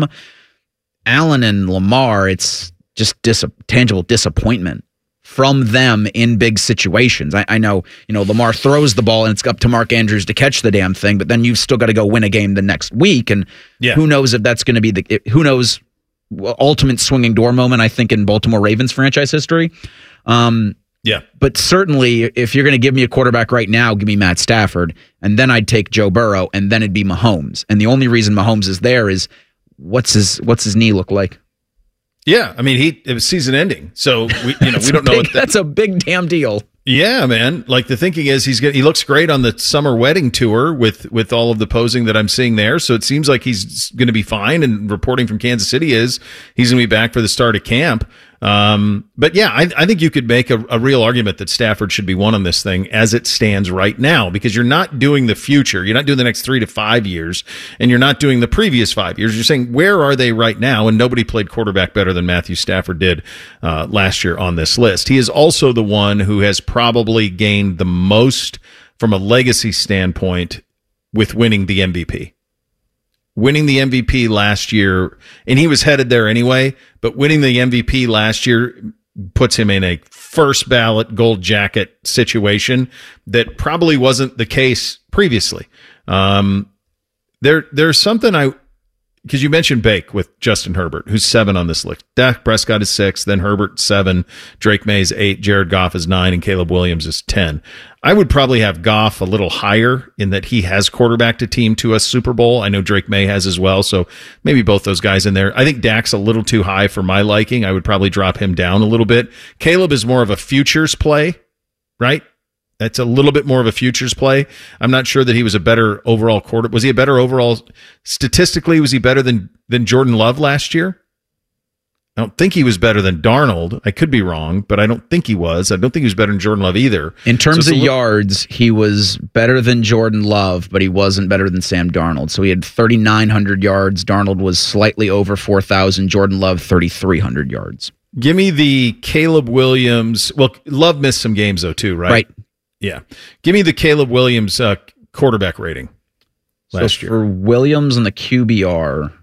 [SPEAKER 11] Allen and Lamar, it's just dis- tangible disappointment from them in big situations. I, I know, you know, Lamar throws the ball and it's up to Mark Andrews to catch the damn thing, but then you've still got to go win a game the next week, and yeah. who knows if that's going to be the who knows ultimate swinging door moment. I think in Baltimore Ravens franchise history. Um,
[SPEAKER 10] Yeah.
[SPEAKER 11] But certainly, if you're going to give me a quarterback right now, give me Matt Stafford, and then I'd take Joe Burrow, and then it'd be Mahomes. And the only reason Mahomes is there is what's his what's his knee look like?
[SPEAKER 10] Yeah, I mean, he it was season ending, so we you know we don't know
[SPEAKER 11] big,
[SPEAKER 10] what that,
[SPEAKER 11] that's a big damn deal.
[SPEAKER 10] Yeah, man. Like, the thinking is he's get, he looks great on the summer wedding tour with with all of the posing that I'm seeing there. So it seems like he's going to be fine. And reporting from Kansas City is he's going to be back for the start of camp. Um, but yeah, I, I think you could make a, a real argument that Stafford should be one on this thing as it stands right now, because you're not doing the future. You're not doing the next three to five years, and you're not doing the previous five years. You're saying, where are they right now? And nobody played quarterback better than Matthew Stafford did uh, last year on this list. He is also the one who has probably gained the most from a legacy standpoint with winning the M V P. Winning the M V P last year, and he was headed there anyway, but winning the M V P last year puts him in a first ballot gold jacket situation that probably wasn't the case previously. Um, there, there's something I, because you mentioned Bake with Justin Herbert, who's seven on this list. Dak Prescott is six, then Herbert seven, Drake May is eight, Jared Goff is nine, and Caleb Williams is ten. I would probably have Goff a little higher in that he has quarterbacked a team to a Super Bowl. I know Drake May has as well, so maybe both those guys in there. I think Dak's a little too high for my liking. I would probably drop him down a little bit. Caleb is more of a futures play, right? That's a little bit more of a futures play. I'm not sure that he was a better overall quarter. Was he a better overall statistically? Was he better than than Jordan Love last year? I don't think he was better than Darnold. I could be wrong, but I don't think he was. I don't think he was better than Jordan Love either.
[SPEAKER 11] In terms
[SPEAKER 10] so
[SPEAKER 11] of
[SPEAKER 10] little-
[SPEAKER 11] yards, he was better than Jordan Love, but he wasn't better than Sam Darnold. So he had thirty-nine hundred yards. Darnold was slightly over four thousand. Jordan Love, thirty-three hundred yards.
[SPEAKER 10] Give me the Caleb Williams. Well, Love missed some games, though, too, right?
[SPEAKER 11] Right.
[SPEAKER 10] Yeah. Give me the Caleb Williams uh, quarterback rating last
[SPEAKER 11] so
[SPEAKER 10] year.
[SPEAKER 11] For Williams and the Q B R,
[SPEAKER 12] I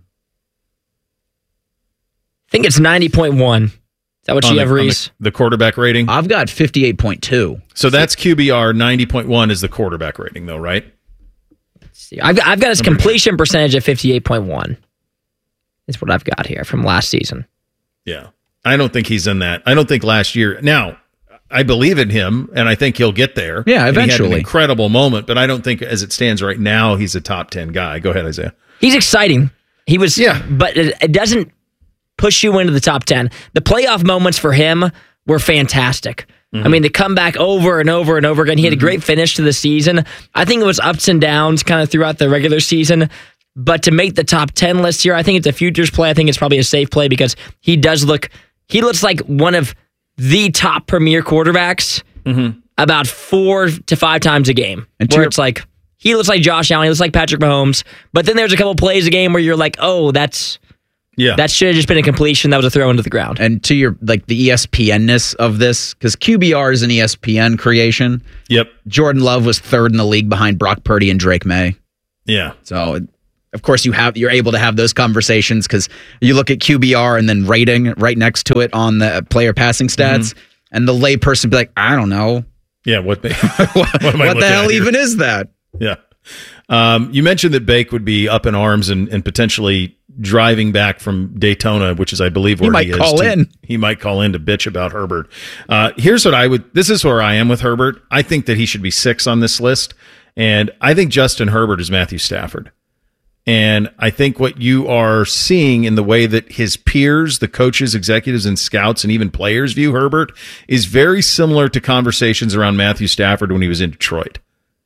[SPEAKER 12] think it's ninety point one. Is that what
[SPEAKER 10] on
[SPEAKER 12] you
[SPEAKER 10] the,
[SPEAKER 12] have, Reese?
[SPEAKER 10] The, the quarterback rating?
[SPEAKER 11] I've got fifty-eight point two.
[SPEAKER 10] So that's Q B R. ninety point one is the quarterback rating, though, right?
[SPEAKER 12] Let's see. I've, I've got his completion percentage at fifty-eight point one. That's what I've got here from last season.
[SPEAKER 10] Yeah. I don't think he's in that. I don't think last year. Now, I believe in him, and I think he'll get there.
[SPEAKER 11] Yeah,
[SPEAKER 10] And he
[SPEAKER 11] eventually.
[SPEAKER 10] had an incredible moment, but I don't think, as it stands right now, he's a top ten guy. Go ahead, Isaiah.
[SPEAKER 12] He's exciting. He was, yeah, but it, it doesn't push you into the top ten. The playoff moments for him were fantastic.
[SPEAKER 10] Mm-hmm.
[SPEAKER 12] I mean, they come back over and over and over again. He had a great finish to the season. I think it was ups and downs kind of throughout the regular season. But to make the top ten list here, I think it's a futures play. I think it's probably a safe play because he does look, he looks like one of the top premier quarterbacks
[SPEAKER 10] mm-hmm.
[SPEAKER 12] about four to five times a game.
[SPEAKER 11] And
[SPEAKER 12] where
[SPEAKER 11] your-
[SPEAKER 12] it's like, he looks like Josh Allen, he looks like Patrick Mahomes, but then there's a couple plays a game where you're like, oh, that's
[SPEAKER 10] Yeah.
[SPEAKER 12] That should have just been a completion. That was a throw into the ground.
[SPEAKER 11] And to your, like, the E S P N-ness of this, because Q B R is an E S P N creation.
[SPEAKER 10] Yep.
[SPEAKER 11] Jordan Love was third in the league behind Brock Purdy and Drake May.
[SPEAKER 10] Yeah.
[SPEAKER 11] So, of course, you have, you're able to have those conversations because you look at Q B R and then rating right next to it on the player passing stats, mm-hmm. and the layperson be like, I don't know.
[SPEAKER 10] Yeah, what, what, what, am I
[SPEAKER 11] what the hell even is that?
[SPEAKER 10] Yeah. Um, you mentioned that Bake would be up in arms and, and potentially driving back from Daytona, which is, I believe, where
[SPEAKER 11] he,
[SPEAKER 10] he
[SPEAKER 11] might
[SPEAKER 10] is.
[SPEAKER 11] Call
[SPEAKER 10] to,
[SPEAKER 11] in.
[SPEAKER 10] He might call in to bitch about Herbert. Uh, here's what I would. This is where I am with Herbert. I think that he should be six on this list, and I think Justin Herbert is Matthew Stafford. And I think what you are seeing in the way that his peers, the coaches, executives, and scouts, and even players view Herbert is very similar to conversations around Matthew Stafford when he was in Detroit.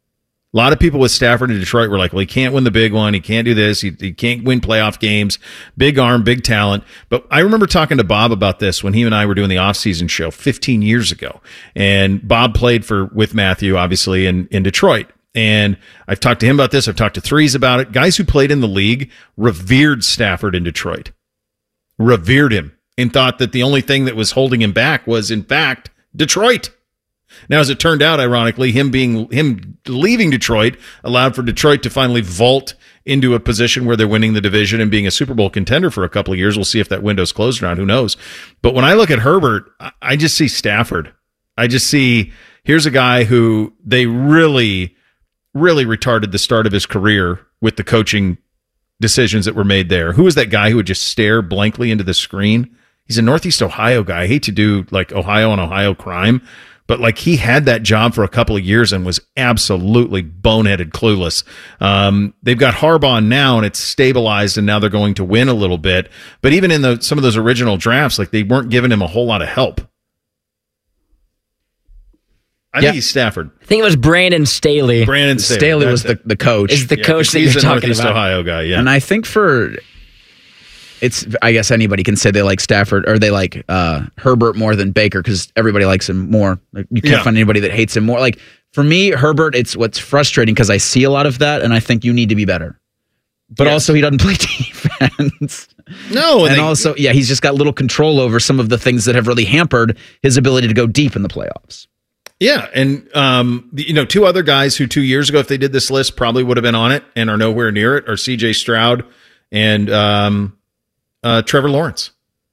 [SPEAKER 10] A lot of people with Stafford in Detroit were like, well, he can't win the big one. He can't do this. He, he can't win playoff games. Big arm, big talent. But I remember talking to Bob about this when he and I were doing the offseason show fifteen years ago. And Bob played for with Matthew, obviously, in, in Detroit. And I've talked to him about this. I've talked to Threes about it. Guys who played in the league revered Stafford in Detroit. Revered him and thought that the only thing that was holding him back was, in fact, Detroit. Now, as it turned out, ironically, him being him leaving Detroit allowed for Detroit to finally vault into a position where they're winning the division and being a Super Bowl contender for a couple of years. We'll see if that window's closed or not. Who knows? But when I look at Herbert, I just see Stafford. I just see here's a guy who they really, really retarded the start of his career with the coaching decisions that were made there. Who was that guy who would just stare blankly into the screen? He's a Northeast Ohio guy. I hate to do like Ohio and Ohio crime. But like he had that job for a couple of years and was absolutely boneheaded clueless. Um, they've got Harbaugh now and it's stabilized and now they're going to win a little bit. But even in the, some of those original drafts, like they weren't giving him a whole lot of help. I
[SPEAKER 12] yeah.
[SPEAKER 10] think he's Stafford.
[SPEAKER 12] I think it was Brandon Staley.
[SPEAKER 10] Brandon Staley,
[SPEAKER 11] Staley was the, the coach.
[SPEAKER 12] Is the
[SPEAKER 10] yeah,
[SPEAKER 12] coach that
[SPEAKER 10] he's
[SPEAKER 12] you're
[SPEAKER 10] a
[SPEAKER 12] talking
[SPEAKER 10] Northeast
[SPEAKER 12] about.
[SPEAKER 10] Ohio guy, yeah.
[SPEAKER 11] And I think for... It's, I guess anybody can say they like Stafford or they like uh, Herbert more than Baker because everybody likes him more. Like, you can't
[SPEAKER 10] Yeah.
[SPEAKER 11] find anybody that hates him more. Like for me, Herbert, it's what's frustrating because I see a lot of that and I think you need to be better. But
[SPEAKER 10] Yes.
[SPEAKER 11] also he doesn't play defense.
[SPEAKER 10] No,
[SPEAKER 11] and
[SPEAKER 10] they-
[SPEAKER 11] also, yeah, he's just got little control over some of the things that have really hampered his ability to go deep in the playoffs.
[SPEAKER 10] Yeah, and um, the- you know, two other guys who two years ago, if they did this list, probably would have been on it and are nowhere near it are C J Stroud and um, uh, Trevor Lawrence.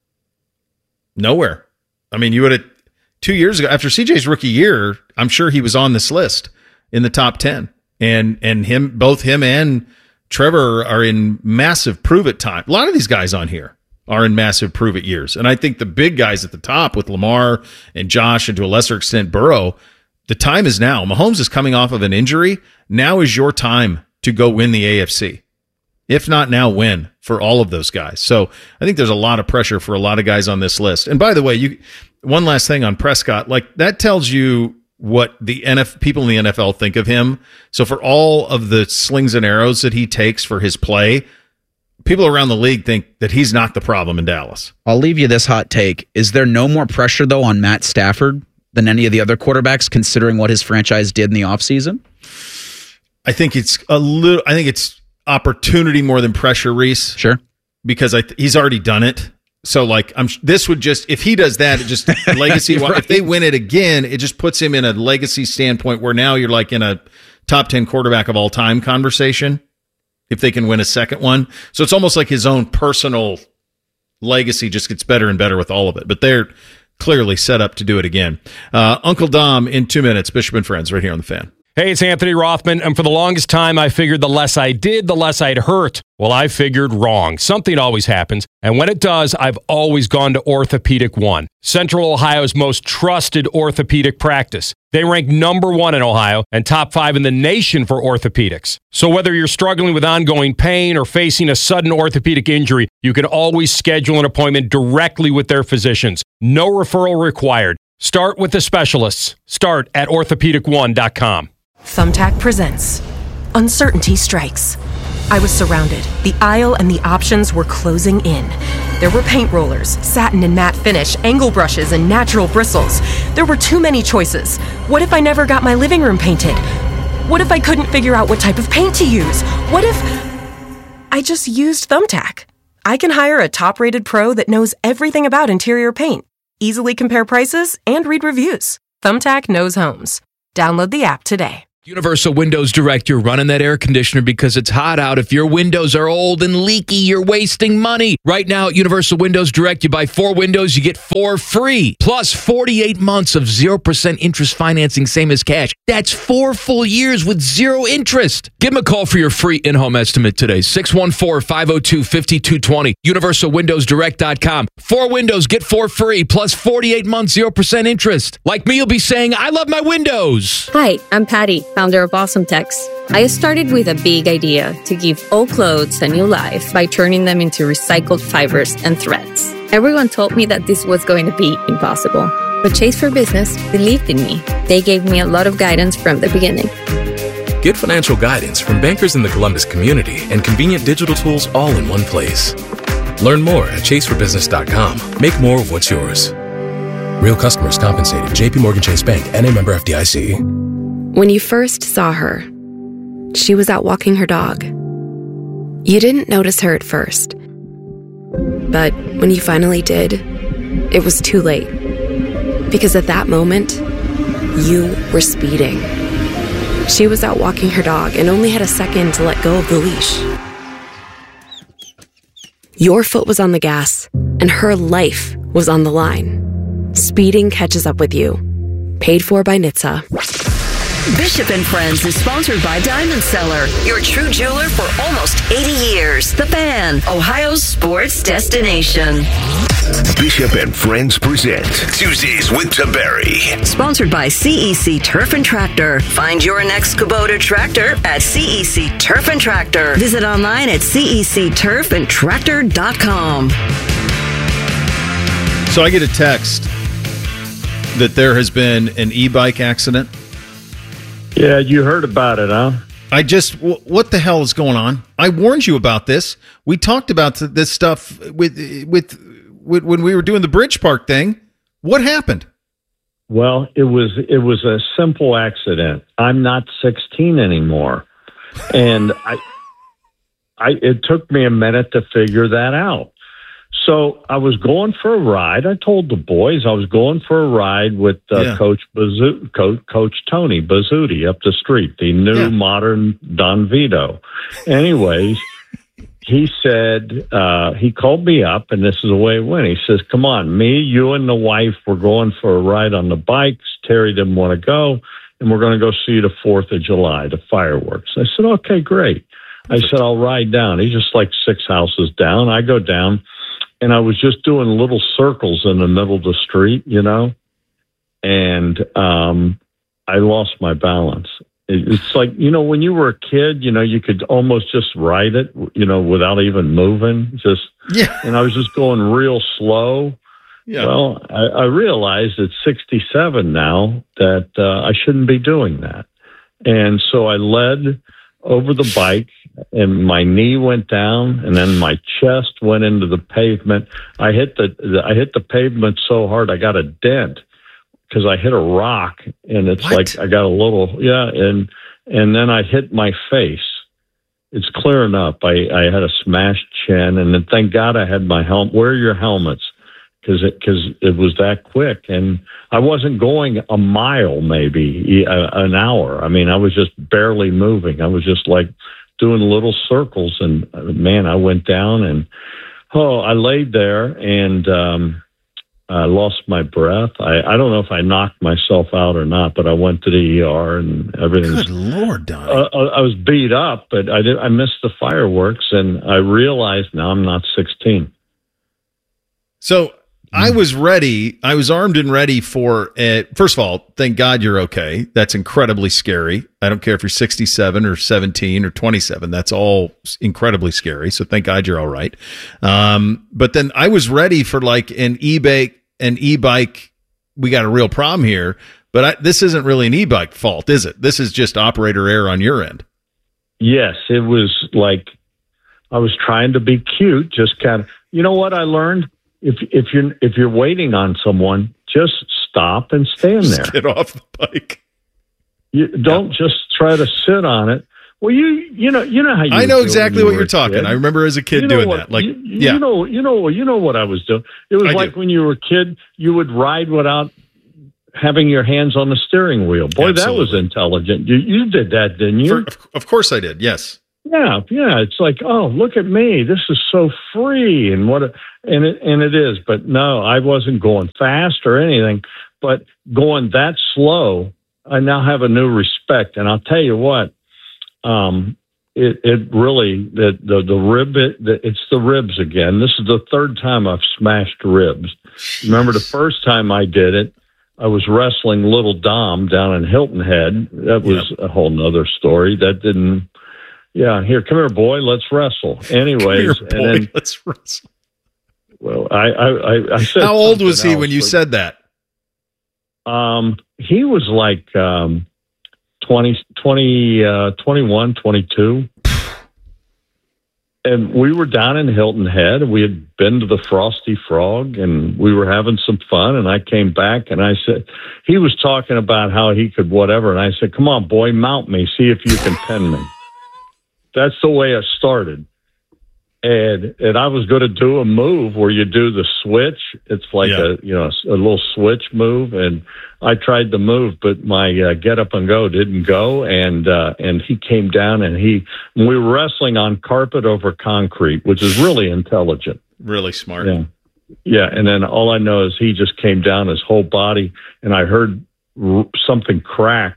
[SPEAKER 10] Nowhere. I mean, you would have two years ago after C J's rookie year. I'm sure he was on this list in the top ten, and and him, both him and Trevor are in massive prove it time. A lot of these guys on here are in massive prove it years. And I think the big guys at the top with Lamar and Josh and to a lesser extent Burrow, the time is now. Mahomes is coming off of an injury. Now is your time to go win the A F C. If not now, win for all of those guys. So I think there's a lot of pressure for a lot of guys on this list. And by the way, you one last thing on Prescott, like that tells you what the N F people in the N F L think of him. So for all of the slings and arrows that he takes for his play, people around the league think that he's not the problem in Dallas.
[SPEAKER 11] I'll leave you this hot take. Is there no more pressure, though, on Matt Stafford than any of the other quarterbacks, considering what his franchise did in the offseason?
[SPEAKER 10] I think it's a little, I think it's opportunity more than pressure, Reese.
[SPEAKER 11] Sure.
[SPEAKER 10] Because I th- he's already done it. So, like, I'm this would just, if he does that, it just legacy,
[SPEAKER 11] right.
[SPEAKER 10] if they win it again, it just puts him in a legacy standpoint where now you're like in a top ten quarterback of all time conversation. If they can win a second one. So it's almost like his own personal legacy just gets better and better with all of it. But they're clearly set up to do it again. Uh, Uncle Dom in two minutes, Bishop and Friends, right here on The Fan.
[SPEAKER 5] Hey, it's Anthony Rothman, and for the longest time, I figured the less I did, the less I'd hurt. Well, I figured wrong. Something always happens, and when it does, I've always gone to Orthopedic One, Central Ohio's most trusted orthopedic practice. They rank number one in Ohio and top five in the nation for orthopedics. So whether you're struggling with ongoing pain or facing a sudden orthopedic injury, you can always schedule an appointment directly with their physicians. No referral required. Start with the specialists. Start at orthopedic one dot com.
[SPEAKER 9] Thumbtack presents Uncertainty Strikes. I was surrounded. The aisle and the options were closing in. There were paint rollers, satin and matte finish, angle brushes, and natural bristles. There were too many choices. What if I never got my living room painted? What if I couldn't figure out what type of paint to use? What if I just used Thumbtack? I can hire a top-rated pro that knows everything about interior paint, easily compare prices, and read reviews. Thumbtack knows homes. Download the app today.
[SPEAKER 13] Universal Windows Direct, you're running that air conditioner because it's hot out. If your windows are old and leaky, you're wasting money. Right now at Universal Windows Direct, you buy four windows, you get four free. Plus forty-eight months of zero percent interest financing, same as cash. That's four full years with zero interest. Give them a call for your free in-home estimate today. six one four, five oh two, five two two zero. universal windows direct dot com. Four windows, get four free, plus forty-eight months, zero percent interest. Like me, you'll be saying, I love my windows.
[SPEAKER 3] Hi, I'm Patty, founder of Awesome Tex. I started with a big idea to give old clothes a new life by turning them into recycled fibers and threads. Everyone told me that this was going to be impossible, but Chase for Business believed in me. They gave me a lot of guidance from the beginning.
[SPEAKER 14] Get financial guidance from bankers in the Columbus community and convenient digital tools all in one place. Learn more at chase for business dot com. Make more of what's yours. Real customers compensated. J P Morgan Chase Bank, N A member F D I C.
[SPEAKER 3] When you first saw her, she was out walking her dog. You didn't notice her at first. But when you finally did, it was too late. Because at that moment, you were speeding. She was out walking her dog and only had a second to let go of the leash. Your foot was on the gas, and her life was on the line. Speeding catches up with you. Paid for by N H T S A.
[SPEAKER 8] Bishop and Friends is sponsored by Diamond Seller, your true jeweler for almost eighty years. The Fan, Ohio's sports destination.
[SPEAKER 7] Bishop and Friends present Tuesdays with Taberry.
[SPEAKER 8] Sponsored by C E C Turf and Tractor. Find your next Kubota tractor at C E C Turf and Tractor. Visit online at C E C turf and tractor dot com.
[SPEAKER 10] So I get a text that there has been an e-bike accident.
[SPEAKER 15] Yeah, you heard about it, huh?
[SPEAKER 10] I just, what the hell is going on? I warned you about this. We talked about this stuff with, with, with when we were doing the Bridge Park thing. What happened?
[SPEAKER 15] Well, it was it was a simple accident. I'm not sixteen anymore, and I, I it took me a minute to figure that out. So I was going for a ride. I told the boys I was going for a ride with uh, yeah. Coach Bazzu- Coach, Coach Tony Bazzuti up the street, the new yeah. modern Don Vito. Anyways, he said, uh, he called me up, and this is the way it went. He says, come on, me, you, and the wife, we're going for a ride on the bikes. Terry didn't want to go, and we're going to go see the fourth of July, the fireworks. I said, okay, great. I said, I'll ride down. He's just like six houses down. I go down. And I was just doing little circles in the middle of the street, you know, and um, I lost my balance. It's like, you know, when you were a kid, you know, you could almost just ride it, you know, without even moving. Just, yeah. And I was just going real slow. Yeah. Well, I, I realized at sixty-seven now that uh, I shouldn't be doing that. And so I led over the bike, and my knee went down, and then my chest went into the pavement. I hit the, the I hit the pavement so hard I got a dent because I hit a rock, and it's what? like I got a little yeah, and and then I hit my face. It's clearing up. I, I had a smashed chin, and then thank God I had my helmet. Wear your helmets because it because it was that quick, and I wasn't going a mile, maybe a, an hour. I mean, I was just barely moving. I was just like doing little circles, and uh, man, I went down, and oh, I laid there, and um, I lost my breath. I, I don't know if I knocked myself out or not, but I went to the E R, and everything.
[SPEAKER 10] Good Lord, Don.
[SPEAKER 15] Uh, I was beat up, but I did. I missed the fireworks, and I realized now I'm not sixteen.
[SPEAKER 10] So I was ready. I was armed and ready for it. First of all, thank God you're okay. That's incredibly scary. I don't care if you're sixty-seven or seventeen or twenty-seven. That's all incredibly scary. So thank God you're all right. Um, but then I was ready for like an e-bike, an e-bike. We got a real problem here, but I, this isn't really an e-bike fault, is it? This is just operator error on your end.
[SPEAKER 15] Yes, it was like I was trying to be cute. Just kind of, you know what I learned? If if you're if you're waiting on someone, just stop and stand there.
[SPEAKER 10] Just get off the bike.
[SPEAKER 15] You don't yeah. just try to sit on it. Well, you you know you know how you
[SPEAKER 10] I
[SPEAKER 15] would
[SPEAKER 10] know
[SPEAKER 15] do it
[SPEAKER 10] exactly
[SPEAKER 15] when
[SPEAKER 10] what
[SPEAKER 15] you
[SPEAKER 10] you're
[SPEAKER 15] were a
[SPEAKER 10] talking.
[SPEAKER 15] kid.
[SPEAKER 10] I remember as a kid
[SPEAKER 15] You know
[SPEAKER 10] doing
[SPEAKER 15] what-
[SPEAKER 10] that. Like,
[SPEAKER 15] you, you
[SPEAKER 10] yeah.
[SPEAKER 15] know, you know, you know what I was doing. It was
[SPEAKER 10] I
[SPEAKER 15] like
[SPEAKER 10] do.
[SPEAKER 15] when you were a kid, you would ride without having your hands on the steering wheel. Boy, that was
[SPEAKER 10] Absolutely.
[SPEAKER 15] intelligent. You you did that, didn't you?
[SPEAKER 10] For, of- of course I did. Yes.
[SPEAKER 15] Yeah, yeah. It's like, oh, look at me. This is so free, and what, a, and it and it is. But no, I wasn't going fast or anything. But going that slow, I now have a new respect. And I'll tell you what, um, it it really the the the rib it, the, it's the ribs again. This is the third time I've smashed ribs. Remember the first time I did it, I was wrestling Little Dom down in Hilton Head. That was a whole nother story. That didn't. Yeah, here, come here, boy. Let's wrestle. Anyways,
[SPEAKER 10] Come here,
[SPEAKER 15] and
[SPEAKER 10] boy,
[SPEAKER 15] then
[SPEAKER 10] let's wrestle.
[SPEAKER 15] well, I I I, I said.
[SPEAKER 10] How old was
[SPEAKER 15] something
[SPEAKER 10] he
[SPEAKER 15] else,
[SPEAKER 10] when you
[SPEAKER 15] but,
[SPEAKER 10] said that?
[SPEAKER 15] Um, he was like um, twenty, twenty, uh, twenty-one, twenty-two. And we were down in Hilton Head, and we had been to the Frosty Frog, and we were having some fun. And I came back, and I said, he was talking about how he could whatever. And I said, come on, boy, mount me. See if you can pin me. That's the way it started. And and I was going to do a move where you do the switch. It's like
[SPEAKER 10] Yeah.
[SPEAKER 15] a you know a little switch move, and I tried the move, but my uh, get up and go didn't go, and uh, and he came down, and he we were wrestling on carpet over concrete, which is really intelligent.
[SPEAKER 10] Really smart.
[SPEAKER 15] Yeah, yeah. And then all I know is he just came down his whole body, and I heard r- something crack,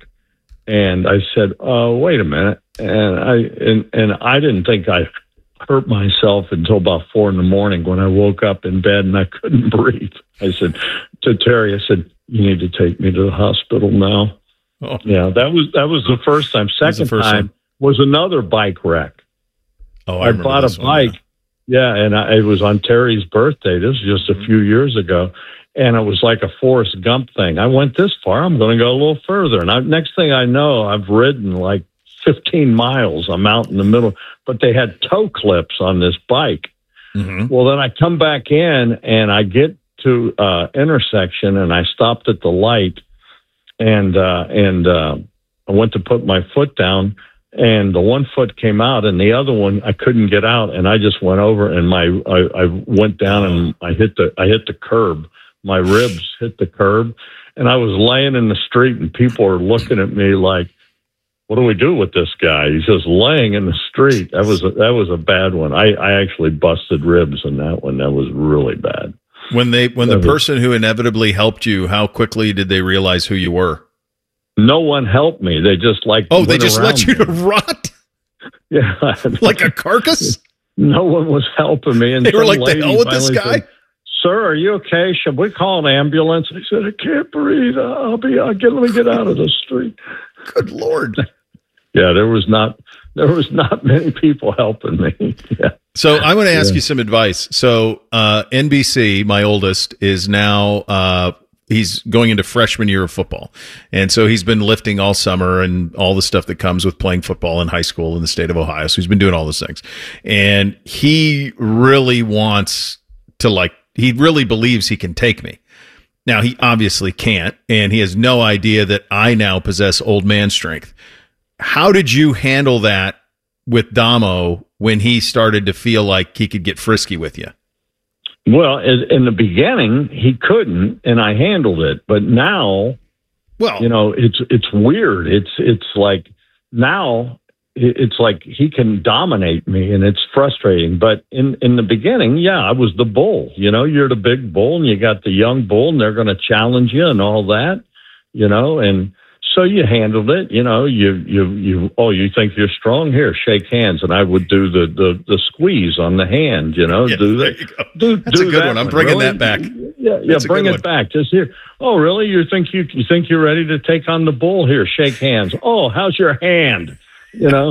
[SPEAKER 15] and I said, "Oh, wait a minute," and I and and I didn't think I hurt myself until about four in the morning when I woke up in bed and I couldn't breathe. I said to Terry, I said, "You need to take me to the hospital now."
[SPEAKER 10] Oh.
[SPEAKER 15] Yeah, that was that was the first time.
[SPEAKER 10] was the
[SPEAKER 15] Second
[SPEAKER 10] first
[SPEAKER 15] time
[SPEAKER 10] one.
[SPEAKER 15] was another bike wreck.
[SPEAKER 10] Oh, I,
[SPEAKER 15] I,
[SPEAKER 10] remember
[SPEAKER 15] bought
[SPEAKER 10] this
[SPEAKER 15] a
[SPEAKER 10] one,
[SPEAKER 15] bike. Yeah, and I, it was on Terry's birthday. This was just a few years ago. And it was like a Forrest Gump thing. I went this far. I'm going to go a little further. And I, next thing I know, I've ridden like fifteen miles. I'm out in the middle. But they had toe clips on this bike.
[SPEAKER 10] Mm-hmm.
[SPEAKER 15] Well, then I come back in and I get to uh, intersection and I stopped at the light and uh, and uh, I went to put my foot down and the one foot came out and the other one I couldn't get out and I just went over and my I, I went down and I hit the I hit the curb. My ribs hit the curb and I was laying in the street and people are looking at me like, what do we do with this guy? He's just laying in the street. That was a, that was a bad one. I, I actually busted ribs in that one. That was really bad.
[SPEAKER 10] When they when the
[SPEAKER 15] That was-
[SPEAKER 10] person who inevitably helped you, how quickly did they realize who you were?
[SPEAKER 15] No one helped me. They just like
[SPEAKER 10] Oh, they
[SPEAKER 15] went
[SPEAKER 10] just
[SPEAKER 15] around
[SPEAKER 10] let you
[SPEAKER 15] me.
[SPEAKER 10] to rot
[SPEAKER 15] Yeah,
[SPEAKER 10] like a carcass?
[SPEAKER 15] no one was helping me. And
[SPEAKER 10] They were
[SPEAKER 15] some
[SPEAKER 10] like, "The
[SPEAKER 15] lady
[SPEAKER 10] hell with this
[SPEAKER 15] finally
[SPEAKER 10] guy?"
[SPEAKER 15] said, "Sir, are you okay? Should we call an ambulance?" I said, "I can't breathe. I'll be. I'll get. Let me get out of the street."
[SPEAKER 10] Good Lord.
[SPEAKER 15] Yeah, there was not. There was not many people helping me. Yeah.
[SPEAKER 10] So I want to ask
[SPEAKER 15] Yeah.
[SPEAKER 10] you some advice. So uh, N B C, my oldest, is now uh, he's going into freshman year of football, and so he's been lifting all summer and all the stuff that comes with playing football in high school in the state of Ohio. So he's been doing all those things, and he really wants to like. He really believes he can take me. Now he obviously can't, and he has no idea that I now possess old man strength. How did you handle that with Damo when he started to feel like he could get frisky with you?
[SPEAKER 15] Well, in in the beginning, he couldn't, and I handled it. But now,
[SPEAKER 10] well,
[SPEAKER 15] you know, it's it's weird. It's it's like now it- it's like he can dominate me, and it's frustrating. But in in the beginning, yeah, I was the bull. You know, you're the big bull, and you got the young bull, and they're going to challenge you and all that. You know, and so you handled it. You know, you you you. Oh, you think you're strong? Here, shake hands, and I would do the the, the squeeze on the hand. You know,
[SPEAKER 10] Yeah,
[SPEAKER 15] do
[SPEAKER 10] there
[SPEAKER 15] that.
[SPEAKER 10] you go.
[SPEAKER 15] Do,
[SPEAKER 10] That's
[SPEAKER 15] do
[SPEAKER 10] a good
[SPEAKER 15] that
[SPEAKER 10] one. I'm bringing
[SPEAKER 15] really?
[SPEAKER 10] that back.
[SPEAKER 15] Yeah, yeah,
[SPEAKER 10] That's a
[SPEAKER 15] bring
[SPEAKER 10] good
[SPEAKER 15] it
[SPEAKER 10] one.
[SPEAKER 15] back. Just here. Oh, really? You think you you think you're ready to take on the bull? Here, shake hands. Oh, how's your hand? You know,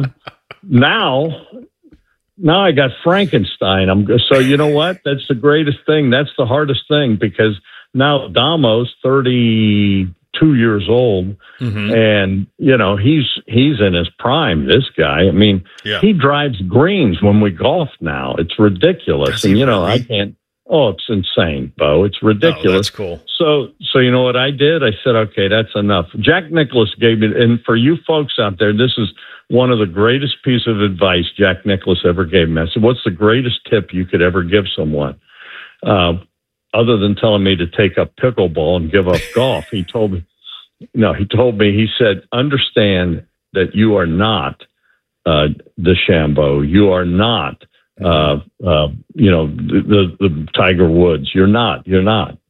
[SPEAKER 15] now, now I got Frankenstein. I'm so you know what? That's the greatest thing. That's the hardest thing because now Damo's thirty-two years old,
[SPEAKER 10] Mm-hmm.
[SPEAKER 15] and you know he's he's in his prime. This guy. I mean,
[SPEAKER 10] Yeah.
[SPEAKER 15] he drives greens when we golf now. It's ridiculous,
[SPEAKER 10] Does
[SPEAKER 15] and
[SPEAKER 10] he
[SPEAKER 15] you know I
[SPEAKER 10] really?
[SPEAKER 15] can't. Oh, it's insane, Bo. It's
[SPEAKER 10] Oh,
[SPEAKER 15] ridiculous.
[SPEAKER 10] that's cool.
[SPEAKER 15] So, so you know what I did? I said, okay, that's enough. Jack Nicklaus gave me, and for you folks out there, this is one of the greatest pieces of advice Jack Nicklaus ever gave me. I said, what's the greatest tip you could ever give someone? Uh, other than telling me to take up pickleball and give up golf, he told me, no, he told me, he said, understand that you are not uh, DeChambeau. You are not, uh, uh, you know, the, the, the Tiger Woods. You're not, you're not.